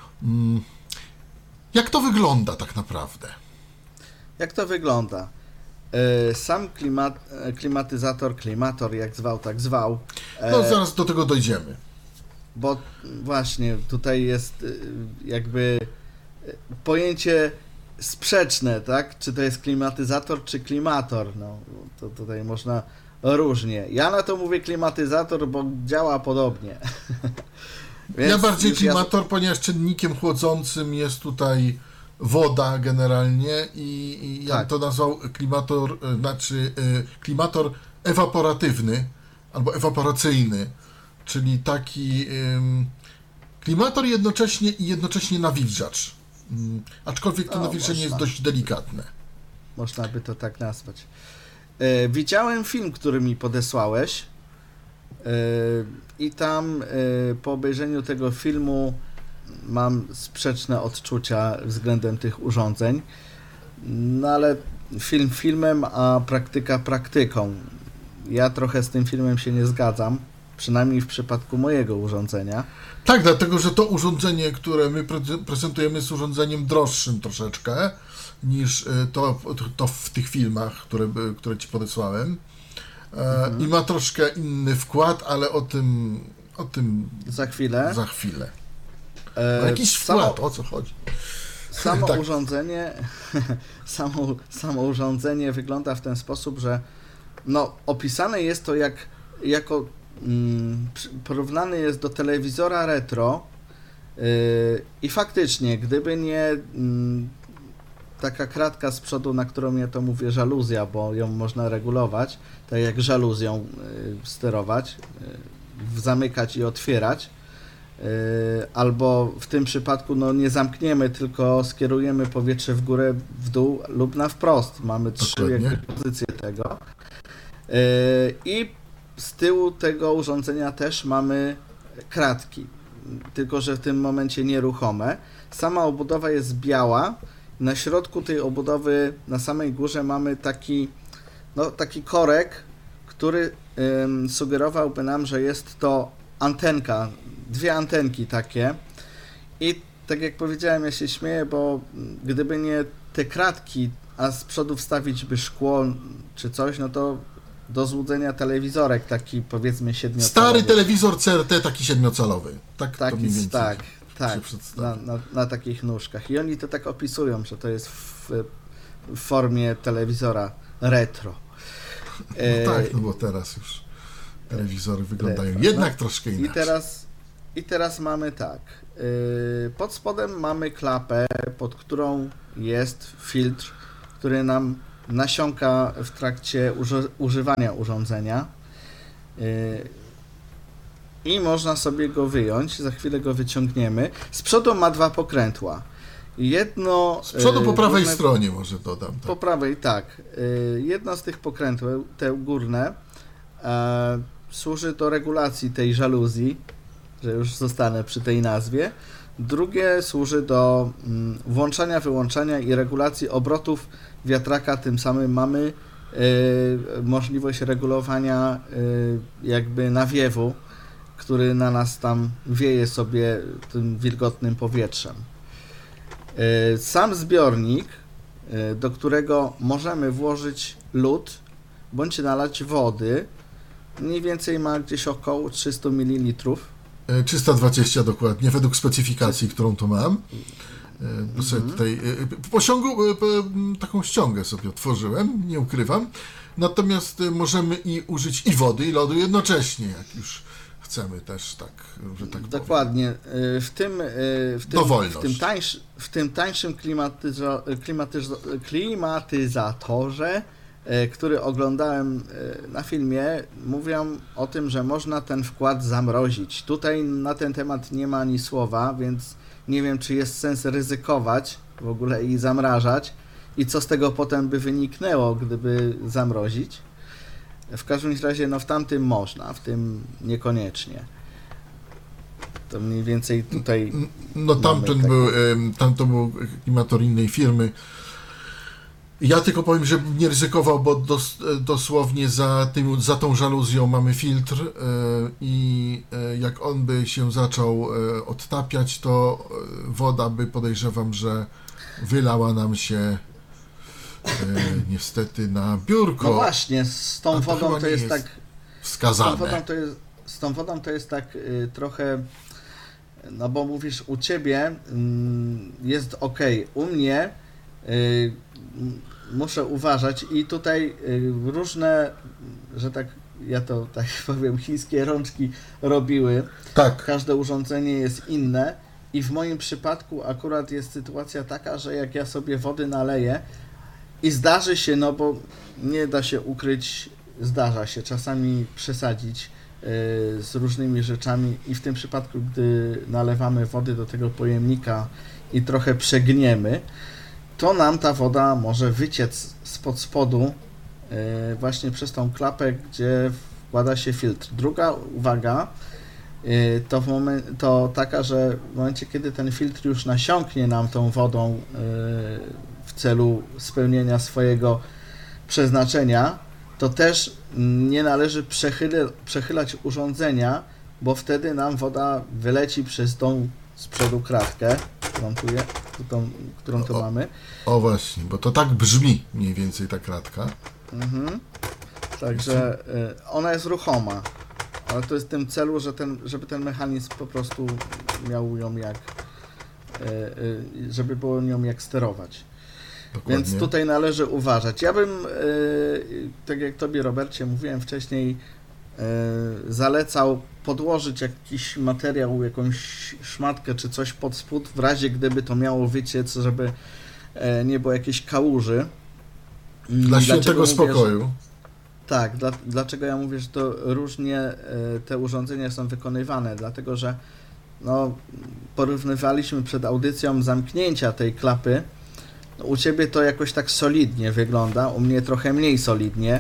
Jak to wygląda tak naprawdę? Jak to wygląda? Sam klimat, klimatyzator, klimator, jak zwał, tak zwał. No zaraz do tego dojdziemy. Bo właśnie tutaj jest jakby pojęcie sprzeczne, tak? Czy to jest klimatyzator, czy klimator? No, to tutaj można różnie. Ja na to mówię klimatyzator, bo działa podobnie. Ja bardziej klimator, ja... ponieważ czynnikiem chłodzącym jest tutaj woda generalnie i, i ja tak. to nazwał klimator, znaczy klimator ewaporatywny albo ewaporacyjny, czyli taki um, klimator jednocześnie i jednocześnie nawilżacz. Um, aczkolwiek to o, nawilżenie można. jest dość delikatne. Można by to tak nazwać. E, widziałem film, który mi podesłałeś e, i tam e, po obejrzeniu tego filmu mam sprzeczne odczucia względem tych urządzeń, no ale film filmem, a praktyka praktyką. Ja trochę z tym filmem się nie zgadzam, przynajmniej w przypadku mojego urządzenia. Tak, dlatego, że to urządzenie, które my pre- prezentujemy, jest urządzeniem droższym troszeczkę niż to, to w tych filmach, które, które ci podesłałem. Mhm. I ma troszkę inny wkład, ale o tym, o tym za chwilę. Za chwilę. E, no jakiś samo, wkład, o co chodzi? Samo tak. urządzenie samo, samo urządzenie wygląda w ten sposób, że no, opisane jest to jak, jako mm, porównany jest do telewizora retro yy, i faktycznie, gdyby nie mm, taka kratka z przodu, na którą ja to mówię żaluzja, bo ją można regulować, tak jak żaluzją yy, sterować, yy, zamykać i otwierać, yy, albo w tym przypadku no, nie zamkniemy, tylko skierujemy powietrze w górę, w dół lub na wprost. Mamy trzy jakby pozycje tego. Yy, I z tyłu tego urządzenia też mamy kratki, tylko że w tym momencie nieruchome. Sama obudowa jest biała. Na środku tej obudowy, na samej górze mamy taki, no, taki korek, który ym, sugerowałby nam, że jest to antenka, dwie antenki takie. I tak jak powiedziałem, ja się śmieję, bo gdyby nie te kratki, a z przodu wstawić by szkło czy coś, no to do złudzenia telewizorek taki powiedzmy siedmiocalowy. Stary telewizor C R T taki siedmiocalowy. Tak, taki, to mniej więcej tak, tak, na, na, na takich nóżkach. I oni to tak opisują, że to jest w, w formie telewizora retro. No e... tak, no bo teraz już telewizory wyglądają retro. jednak no, troszkę inaczej. I teraz I teraz mamy tak. Yy, pod spodem mamy klapę, pod którą jest filtr, który nam nasiąka w trakcie uży- używania urządzenia. Yy, I można sobie go wyjąć, za chwilę go wyciągniemy. Z przodu ma dwa pokrętła. Jedno... Z przodu po yy, prawej górne, stronie może dodam. Tak. Po prawej, tak. Yy, jedno z tych pokrętł, te górne, e, służy do regulacji tej żaluzji, że już zostanę przy tej nazwie. Drugie służy do mm, włączania, wyłączania i regulacji obrotów wiatraka. Tym samym mamy y, możliwość regulowania y, jakby nawiewu, który na nas tam wieje sobie tym wilgotnym powietrzem. Y, sam zbiornik, y, do którego możemy włożyć lód bądź nalać wody, mniej więcej ma gdzieś około trzysta mililitrów. trzysta dwadzieścia dokładnie, według specyfikacji, którą tu mam. Bo sobie tutaj po osiągu taką ściągę sobie otworzyłem, nie ukrywam. Natomiast możemy i użyć i wody, i lodu jednocześnie, jak już chcemy też tak, że tak Dokładnie. W tym, w tym, w tym, tańsz, w tym tańszym klimatyzo, klimatyzo, klimatyzatorze, który oglądałem na filmie, mówią o tym, że można ten wkład zamrozić. Tutaj na ten temat nie ma ani słowa, więc nie wiem, czy jest sens ryzykować w ogóle i zamrażać i co z tego potem by wyniknęło, gdyby zamrozić. W każdym razie, no w tamtym można, w tym niekoniecznie. To mniej więcej tutaj... No tamten był, tamto był klimator innej firmy. Ja tylko powiem, że nie ryzykował, bo dos, dosłownie za, tym, za tą żaluzją mamy filtr e, i e, jak on by się zaczął e, odtapiać, to woda by, podejrzewam, że wylała nam się e, niestety na biurko. No właśnie, z tą wodą to, to jest, jest tak... wskazane. Z tą wodą to jest, z tą wodą to jest tak y, trochę... No bo mówisz, u ciebie y, jest ok, u mnie... Y, muszę uważać i tutaj y, różne, że tak ja to tak powiem, chińskie rączki robiły. Tak. Każde urządzenie jest inne i w moim przypadku akurat jest sytuacja taka, że jak ja sobie wody naleję i zdarzy się, no bo nie da się ukryć, zdarza się czasami przesadzić y, z różnymi rzeczami i w tym przypadku, gdy nalewamy wody do tego pojemnika i trochę przegniemy, to nam ta woda może wyciec spod spodu yy, właśnie przez tą klapę, gdzie wkłada się filtr. Druga uwaga yy, to, w momen- to taka, że w momencie, kiedy ten filtr już nasiąknie nam tą wodą yy, w celu spełnienia swojego przeznaczenia, to też nie należy przechyl- przechylać urządzenia, bo wtedy nam woda wyleci przez tą z przodu kratkę, którą tu, je, tą, którą tu o, mamy. O właśnie, bo to tak brzmi mniej więcej ta kratka. Mhm. Także y, ona jest ruchoma, ale to jest w tym celu, że ten, żeby ten mechanizm po prostu miał ją jak, y, y, żeby było nią jak sterować. Dokładnie. Więc tutaj należy uważać. Ja bym, y, tak jak tobie, Robercie, mówiłem wcześniej, y, zalecał podłożyć jakiś materiał, jakąś szmatkę czy coś pod spód, w razie gdyby to miało wyciec, żeby e, nie było jakiejś kałuży. Dla świętego mówię, spokoju. Że, tak, dla, dlaczego ja mówię, że to różnie e, te urządzenia są wykonywane, dlatego że no, porównywaliśmy przed audycją zamknięcia tej klapy. No, u ciebie to jakoś tak solidnie wygląda, u mnie trochę mniej solidnie.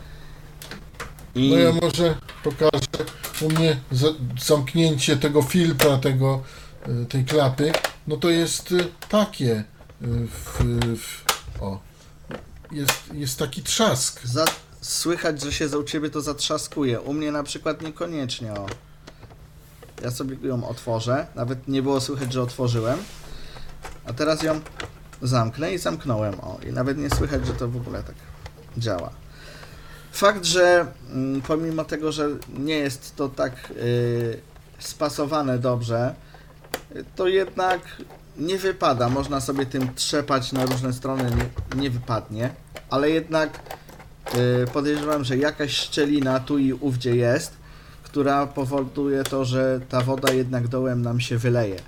I... No ja może pokażę. U mnie za, zamknięcie tego filtra, tego, tej klapy, no to jest takie. W, w, o, jest, jest taki trzask. Za, słychać, że się za u ciebie to zatrzaskuje. U mnie na przykład niekoniecznie. O. Ja sobie ją otworzę. Nawet nie było słychać, że otworzyłem. A teraz ją zamknę i zamknąłem. O. I nawet nie słychać, że to w ogóle tak działa. Fakt, że mm, pomimo tego, że nie jest to tak yy, spasowane dobrze, yy, to jednak nie wypada. Można sobie tym trzepać na różne strony, nie, nie wypadnie, ale jednak yy, podejrzewam, że jakaś szczelina tu i ówdzie jest, która powoduje to, że ta woda jednak dołem nam się wyleje.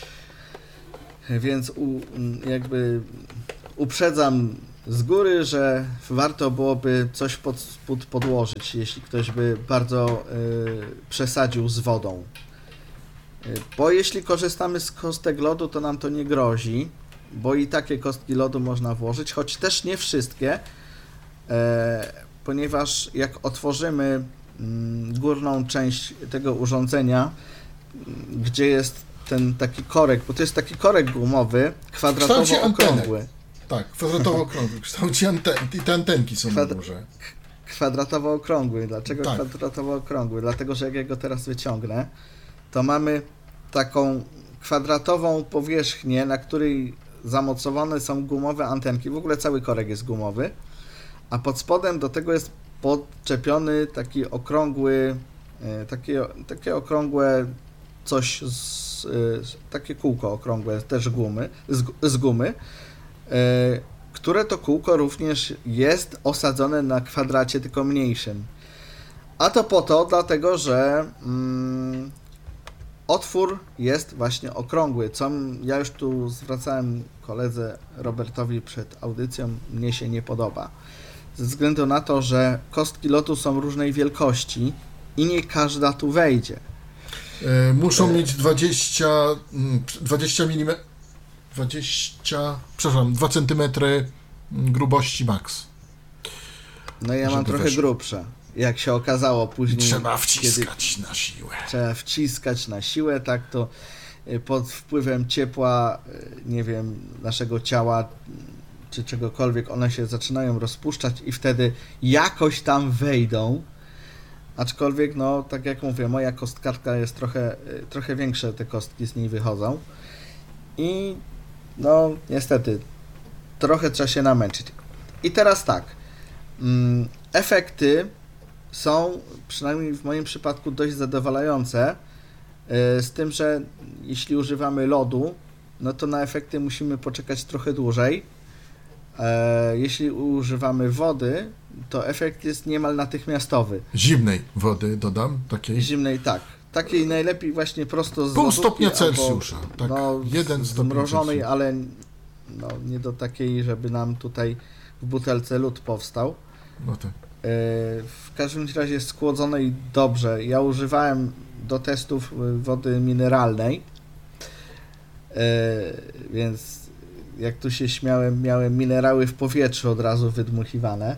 Więc u, jakby uprzedzam z góry, że warto byłoby coś pod spód podłożyć, jeśli ktoś by bardzo y, przesadził z wodą. Y, bo jeśli korzystamy z kostek lodu, to nam to nie grozi, bo i takie kostki lodu można włożyć, choć też nie wszystkie, e, ponieważ jak otworzymy mm, górną część tego urządzenia, gdzie jest ten taki korek, bo to jest taki korek gumowy, kwadratowo-okrągły. Tak, kwadratowo-okrągły, w kształcie anten. I te antenki są Kwadra- na górze. Kwadratowo-okrągły. Dlaczego Tak. kwadratowo-okrągły? Dlatego, że jak ja go teraz wyciągnę, to mamy taką kwadratową powierzchnię, na której zamocowane są gumowe antenki. W ogóle cały korek jest gumowy, a pod spodem do tego jest podczepiony taki okrągły, e, takie, takie okrągłe coś, z, e, takie kółko okrągłe, też gumy, z, z gumy, e, które to kółko również jest osadzone na kwadracie, tylko mniejszym. A to po to, dlatego że mm, otwór jest właśnie okrągły, co m- ja już tu zwracałem koledze Robertowi przed audycją, mnie się nie podoba. Ze względu na to, że kostki lotu są różnej wielkości i nie każda tu wejdzie. E, muszą mieć dwadzieścia, mm, dwadzieścia milimetrów, dwadzieścia, przepraszam, dwa centymetry grubości max. No ja mam Żeby trochę weszło. grubsze, jak się okazało później. Trzeba kiedy wciskać na siłę. trzeba wciskać na siłę, tak to y, pod wpływem ciepła, y, nie wiem, naszego ciała y, czy czegokolwiek, one się zaczynają rozpuszczać i wtedy jakoś tam wejdą. Aczkolwiek, no, tak jak mówię, moja kostkarka jest trochę, y, trochę większe, te kostki z niej wychodzą. I no, niestety, trochę trzeba się namęczyć. I teraz tak, mm, efekty są, przynajmniej w moim przypadku, dość zadowalające, yy, z tym, że jeśli używamy lodu, no to na efekty musimy poczekać trochę dłużej. E, jeśli używamy wody, to efekt jest niemal natychmiastowy. Zimnej wody dodam, takiej. Zimnej tak. Takiej najlepiej właśnie prosto z Pół lodówki stopnia albo, Celsjusza, tak, no, jeden z- stopień zmrożonej, Celsjusza. ale no, nie do takiej, żeby nam tutaj w butelce lód powstał. No tak. E, W każdym razie schłodzonej dobrze. Ja używałem do testów y, wody mineralnej, e, więc jak tu się śmiałem, miałem minerały w powietrzu od razu wydmuchiwane.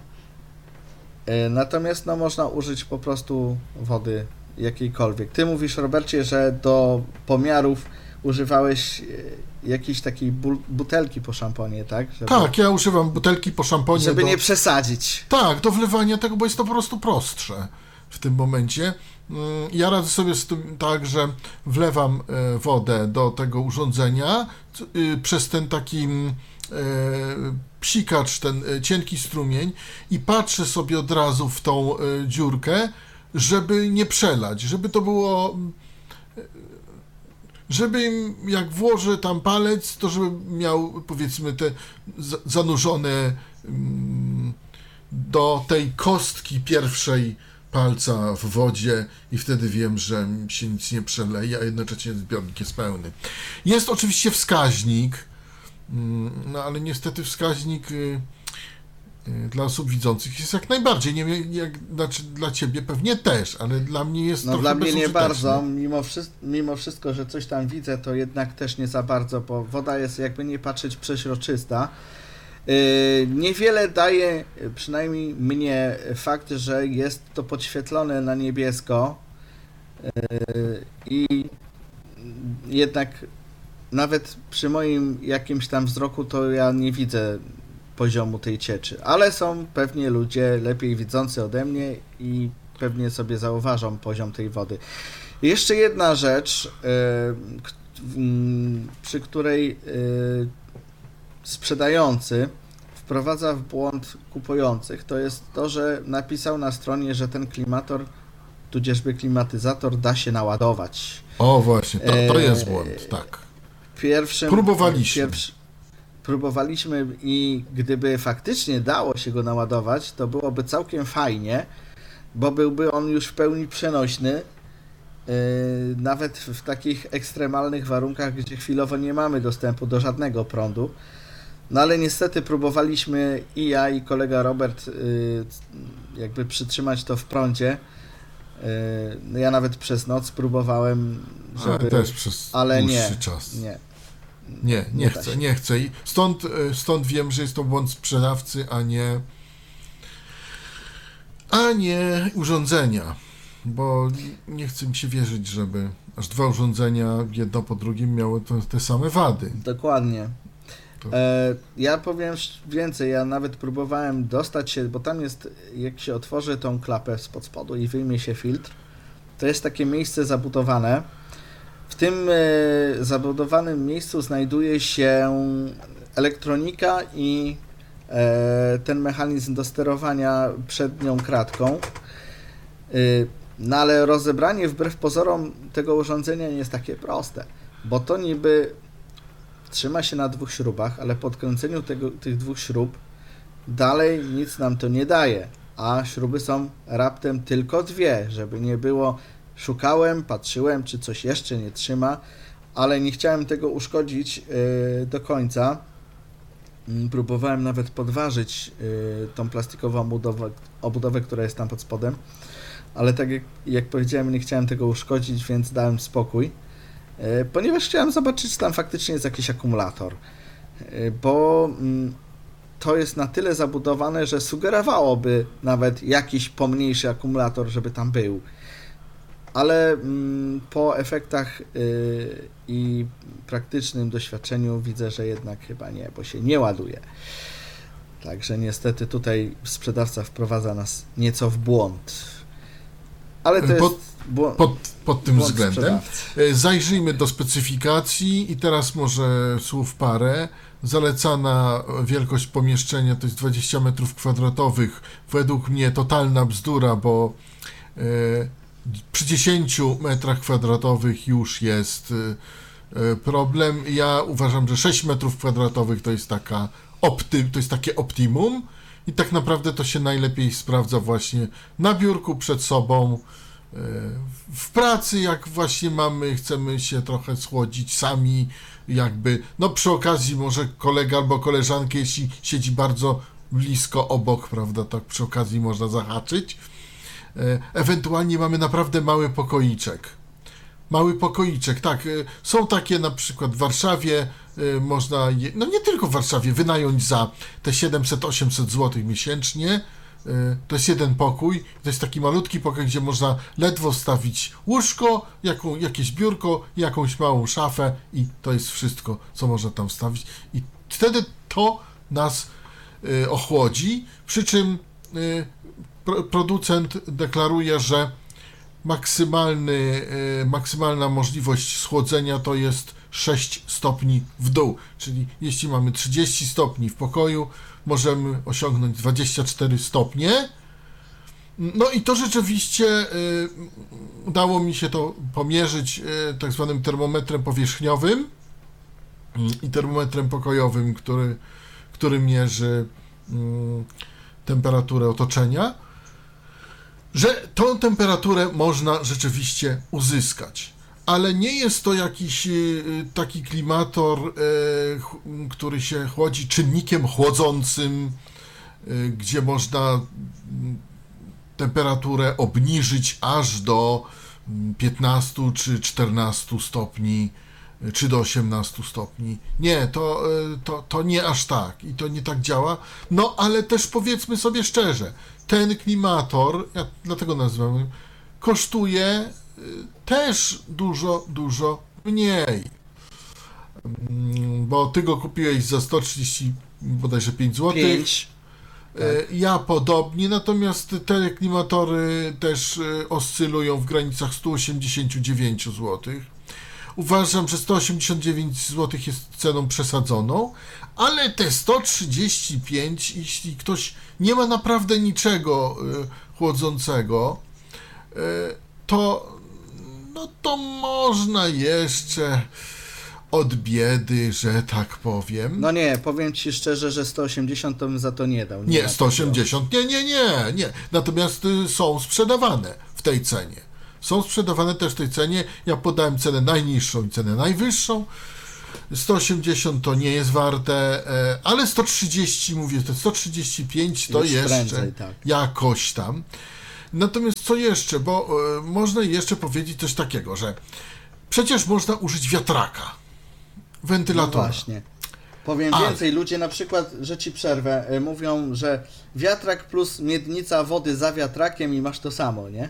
E, Natomiast no, można użyć po prostu wody jakiejkolwiek. Ty mówisz, Robercie, że do pomiarów używałeś e, jakiejś takiej bu- butelki po szamponie, tak? Żeby, Tak, ja używam butelki po szamponie. żeby do... nie przesadzić. Tak, do wlewania tego, bo jest to po prostu prostsze w tym momencie. Mm, Ja radzę sobie z tym tak, że wlewam e, wodę do tego urządzenia c- y, przez ten taki mm, e, psikacz, ten e, cienki strumień i patrzę sobie od razu w tą e, dziurkę, żeby nie przelać, żeby to było... mm, Żeby jak włożę tam palec, to żeby miał, powiedzmy, te za- zanurzone mm, do tej kostki pierwszej palca w wodzie i wtedy wiem, że mi się nic nie przeleje, a jednocześnie zbiornik jest pełny. Jest oczywiście wskaźnik, mm, no ale niestety wskaźnik y, y, dla osób widzących jest jak najbardziej, nie wiem, jak, znaczy dla ciebie pewnie też, ale dla mnie jest No trochę dla mnie nie bezużyteczny. bardzo, mimo, wszy- mimo wszystko, że coś tam widzę, to jednak też nie za bardzo, bo woda jest jakby nie patrzeć przeźroczysta. Yy, niewiele daje, yy, przynajmniej mnie, fakt, że jest to podświetlone na niebiesko yy, i jednak nawet przy moim jakimś tam wzroku to ja nie widzę poziomu tej cieczy, ale są pewnie ludzie lepiej widzący ode mnie i pewnie sobie zauważą poziom tej wody. Jeszcze jedna rzecz, yy, k- mm, przy której yy, sprzedający wprowadza w błąd kupujących, to jest to, że napisał na stronie, że ten klimator, tudzieżby klimatyzator da się naładować. O właśnie, to, to jest Eee, błąd, tak. Pierwszym, Próbowaliśmy. Pierwszy, próbowaliśmy i gdyby faktycznie dało się go naładować, to byłoby całkiem fajnie, bo byłby on już w pełni przenośny yy, nawet w takich ekstremalnych warunkach, gdzie chwilowo nie mamy dostępu do żadnego prądu. No ale niestety próbowaliśmy i ja, i kolega Robert yy, jakby przytrzymać to w prądzie. Yy, no ja nawet przez noc próbowałem, żeby... Ale też przez ale dłuższy nie, czas. nie. Nie, nie, Nie da chcę, się. nie chcę. I stąd, y, stąd wiem, że jest to błąd sprzedawcy, a nie a nie urządzenia. Bo nie chce mi się wierzyć, żeby aż dwa urządzenia, jedno po drugim, miały to, te same wady. Dokładnie. To- E, ja powiem sz- więcej, ja nawet próbowałem dostać się, bo tam jest, jak się otworzy tą klapę spod spodu i wyjmie się filtr, to jest takie miejsce zabudowane. W tym e, zabudowanym miejscu znajduje się elektronika i e, ten mechanizm do sterowania przednią kratką. E, no ale rozebranie wbrew pozorom tego urządzenia nie jest takie proste, bo to niby trzyma się na dwóch śrubach, ale po odkręceniu tego, tych dwóch śrub dalej nic nam to nie daje, a śruby są raptem tylko dwie, żeby nie było. Szukałem, patrzyłem, czy coś jeszcze nie trzyma, ale nie chciałem tego uszkodzić yy, do końca. Yy, próbowałem nawet podważyć yy, tą plastikową obudowę, obudowę, która jest tam pod spodem, ale tak jak, jak powiedziałem, nie chciałem tego uszkodzić, więc dałem spokój. Ponieważ chciałem zobaczyć, czy tam faktycznie jest jakiś akumulator, bo to jest na tyle zabudowane, że sugerowałoby nawet jakiś pomniejszy akumulator, żeby tam był. Ale po efektach i praktycznym doświadczeniu widzę, że jednak chyba nie, bo się nie ładuje. Także niestety tutaj sprzedawca wprowadza nas nieco w błąd. Ale to jest Pod- błąd. Pod, pod tym Błąd względem. sprzedawcy. E, Zajrzyjmy do specyfikacji i teraz może słów parę. Zalecana wielkość pomieszczenia to jest dwadzieścia metrów kwadratowych. Według mnie totalna bzdura, bo e, przy dziesięciu metrach kwadratowych już jest e, problem. Ja uważam, że sześć metrów kwadratowych to jest taka opty, to jest takie optimum i tak naprawdę to się najlepiej sprawdza właśnie na biurku przed sobą. W pracy, jak właśnie mamy, chcemy się trochę schłodzić sami, jakby, no przy okazji może kolega albo koleżankę, jeśli siedzi bardzo blisko obok, prawda, tak przy okazji można zahaczyć. E, Ewentualnie mamy naprawdę mały pokoiczek. Mały pokoiczek, tak, e, są takie na przykład w Warszawie, e, można, je, no nie tylko w Warszawie, wynająć za te siedemset osiemset złotych miesięcznie. To jest jeden pokój, to jest taki malutki pokój, gdzie można ledwo wstawić łóżko, jaką, jakieś biurko, jakąś małą szafę i to jest wszystko, co można tam wstawić. I wtedy to nas y, ochłodzi, przy czym y, pro, producent deklaruje, że maksymalny, y, maksymalna możliwość schłodzenia to jest sześć stopni w dół, czyli jeśli mamy trzydzieści stopni w pokoju, możemy osiągnąć dwadzieścia cztery stopnie. No i to rzeczywiście y, udało mi się to pomierzyć y, tak zwanym termometrem powierzchniowym y, i termometrem pokojowym, który, który mierzy y, temperaturę otoczenia, że tą temperaturę można rzeczywiście uzyskać. Ale nie jest to jakiś y, taki klimator, y, ch- który się chłodzi czynnikiem chłodzącym, y, gdzie można y, temperaturę obniżyć aż do y, piętnastu czy czternastu stopni, y, czy do osiemnastu stopni. Nie, to, y, to, to nie aż tak i to nie tak działa. No ale też powiedzmy sobie szczerze, ten klimator, ja dlatego nazywam, kosztuje też dużo, dużo mniej. Bo ty go kupiłeś za sto trzydzieści bodajże pięć złotych. Pięć. Ja podobnie, natomiast te klimatory też oscylują w granicach sto osiemdziesiąt dziewięć złotych. Uważam, że sto osiemdziesiąt dziewięć złotych jest ceną przesadzoną, ale te sto trzydzieści pięć, jeśli ktoś nie ma naprawdę niczego chłodzącego, to no to można jeszcze od biedy, że tak powiem. No nie, powiem ci szczerze, że sto osiemdziesiąt to bym za to nie dał. Nie, ma sto osiemdziesiąt, nie, nie, nie, nie. Natomiast y, są sprzedawane w tej cenie. są sprzedawane też w tej cenie. Ja podałem cenę najniższą i cenę najwyższą. sto osiemdziesiąt to nie jest warte, e, ale sto trzydzieści, mówię, to sto trzydzieści pięć to Już jeszcze prędzej, tak. jakoś tam. Natomiast co jeszcze, bo e, można jeszcze powiedzieć coś takiego, że przecież można użyć wiatraka, No wentylatora. właśnie. Powiem Ale- więcej, ludzie na przykład, że ci przerwę, y, mówią, że wiatrak plus miednica wody za wiatrakiem i masz to samo, nie?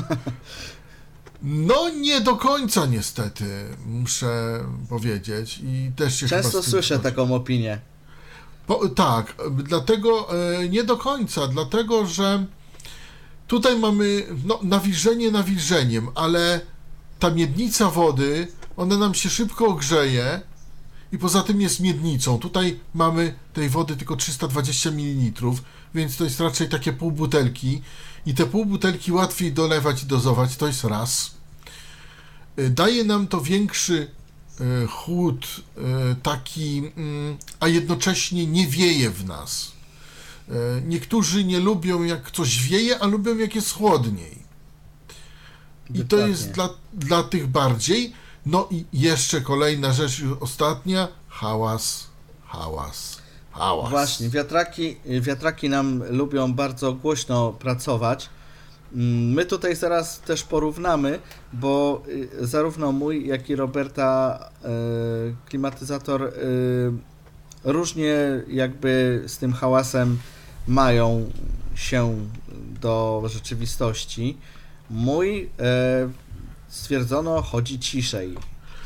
No nie do końca niestety, muszę powiedzieć i też się chyba Często z tym słyszę zgodzę. taką opinię. Po, tak, dlatego e, nie do końca, dlatego że tutaj mamy no, nawilżenie nawilżeniem, ale ta miednica wody, ona nam się szybko ogrzeje i poza tym jest miednicą. Tutaj mamy tej wody tylko trzysta dwadzieścia mililitrów, więc to jest raczej takie pół butelki i te pół butelki łatwiej dolewać i dozować, to jest raz. E, Daje nam to większy e, chłód, e, taki, mm, a jednocześnie nie wieje w nas. E, Niektórzy nie lubią jak coś wieje, a lubią jak jest chłodniej. I to Dokładnie. jest dla, dla tych bardziej. No i jeszcze kolejna rzecz, już ostatnia, hałas, hałas, hałas. Właśnie, wiatraki, wiatraki nam lubią bardzo głośno pracować. Mm, My tutaj zaraz też porównamy, bo y, zarówno mój, jak i Roberta y, klimatyzator y, różnie jakby z tym hałasem mają się do rzeczywistości. Mój y, stwierdzono chodzi ciszej.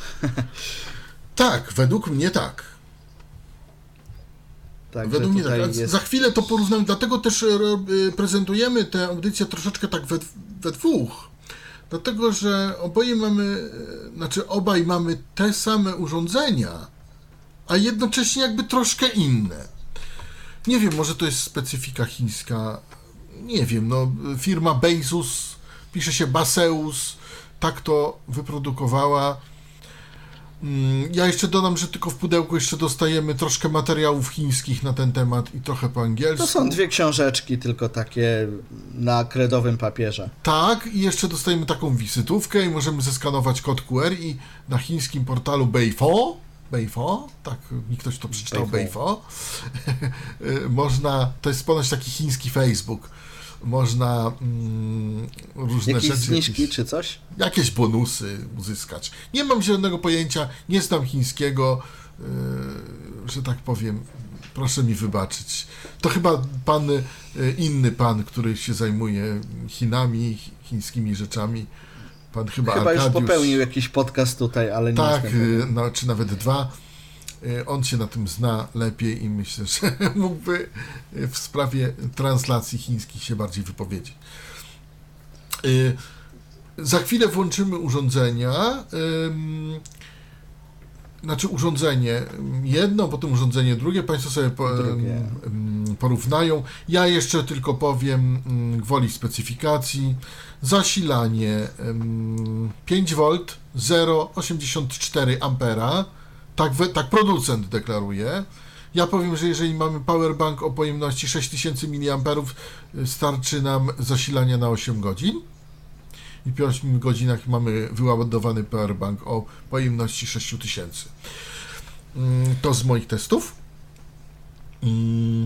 Tak, według mnie tak. Także Według mnie tak. tutaj A jest... Za chwilę to porównamy, dlatego też e, e, prezentujemy tę audycję troszeczkę tak we, we dwóch. Dlatego, że oboje mamy, e, znaczy obaj mamy te same urządzenia, a jednocześnie jakby troszkę inne. Nie wiem, może to jest specyfika chińska, nie wiem, no firma Baseus, pisze się Baseus, tak to wyprodukowała. Mm, Ja jeszcze dodam, że tylko w pudełku jeszcze dostajemy troszkę materiałów chińskich na ten temat i trochę po angielsku. To są dwie książeczki, tylko takie na kredowym papierze. Tak, i jeszcze dostajemy taką wizytówkę i możemy zeskanować kod Q R i na chińskim portalu Beifo, Beifo, tak, mi ktoś to przeczytał, Beifo. Beifo, można, to jest ponoć taki chiński Facebook, można mm, różne Jakieś rzeczy, zniżki jakieś, czy coś? jakieś bonusy uzyskać. Nie mam zielonego pojęcia, nie znam chińskiego, yy, że tak powiem, proszę mi wybaczyć. To chyba pan, yy, inny pan, który się zajmuje Chinami, chi- chińskimi rzeczami, pan chyba Chyba już Arkadiusz. popełnił jakiś podcast tutaj, ale nie Tak, jestem pewien. yy, no, czy nawet dwa. Yy, On się na tym zna lepiej i myślę, że mógłby yy, w sprawie translacji chińskich się bardziej wypowiedzieć. Yy, Za chwilę włączymy urządzenia. ym, Znaczy urządzenie jedno, potem urządzenie drugie. Państwo sobie po, Drugie. ym, porównają. Ja jeszcze tylko powiem ym, gwoli specyfikacji. Zasilanie ym, pięć wolt, zero przecinek osiemdziesiąt cztery ampera. Tak, we, tak producent deklaruje. Ja powiem, że jeżeli mamy powerbank o pojemności sześć tysięcy miliamperów, y, starczy nam zasilania na osiem godzin. I po ośmiu godzinach mamy wyładowany powerbank o pojemności sześć tysięcy. Mm, To z moich testów. Mm,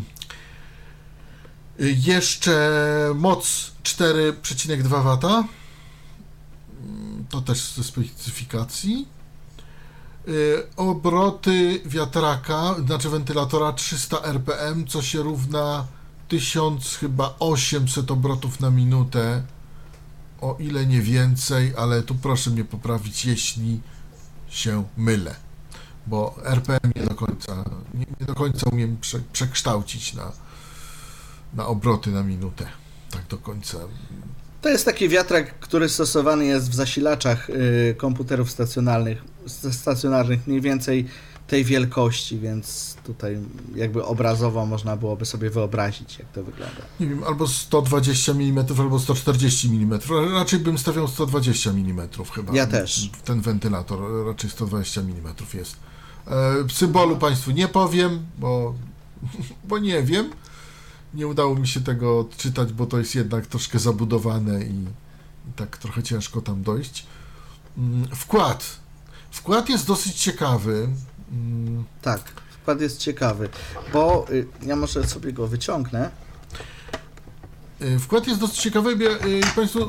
y, Jeszcze moc cztery przecinek dwa wata. Mm, To też ze specyfikacji. Y, Obroty wiatraka, znaczy wentylatora trzysta R P M, co się równa tysiąc chyba osiemset obrotów na minutę. O ile nie więcej, ale tu proszę mnie poprawić, jeśli się mylę, bo R P M nie do końca, nie, nie do końca umiem prze, przekształcić na, na obroty na minutę. Tak do końca. To jest taki wiatrak, który stosowany jest w zasilaczach y, komputerów stacjonarnych, stacjonarnych mniej więcej tej wielkości, więc tutaj jakby obrazowo można byłoby sobie wyobrazić, jak to wygląda. Nie wiem, albo sto dwadzieścia milimetrów, albo sto czterdzieści milimetrów. Raczej bym stawiał sto dwadzieścia milimetrów chyba. Ja też. Ten wentylator raczej sto dwadzieścia milimetrów jest. E, symbolu Państwu nie powiem, bo, bo nie wiem. Nie udało mi się tego odczytać, bo to jest jednak troszkę zabudowane i, tak trochę ciężko tam dojść. Mm, Wkład. Wkład jest dosyć ciekawy. Mm, Tak, wkład jest ciekawy, bo y, ja może sobie go wyciągnę. y, Wkład jest dosyć ciekawy, bo, y, Państwo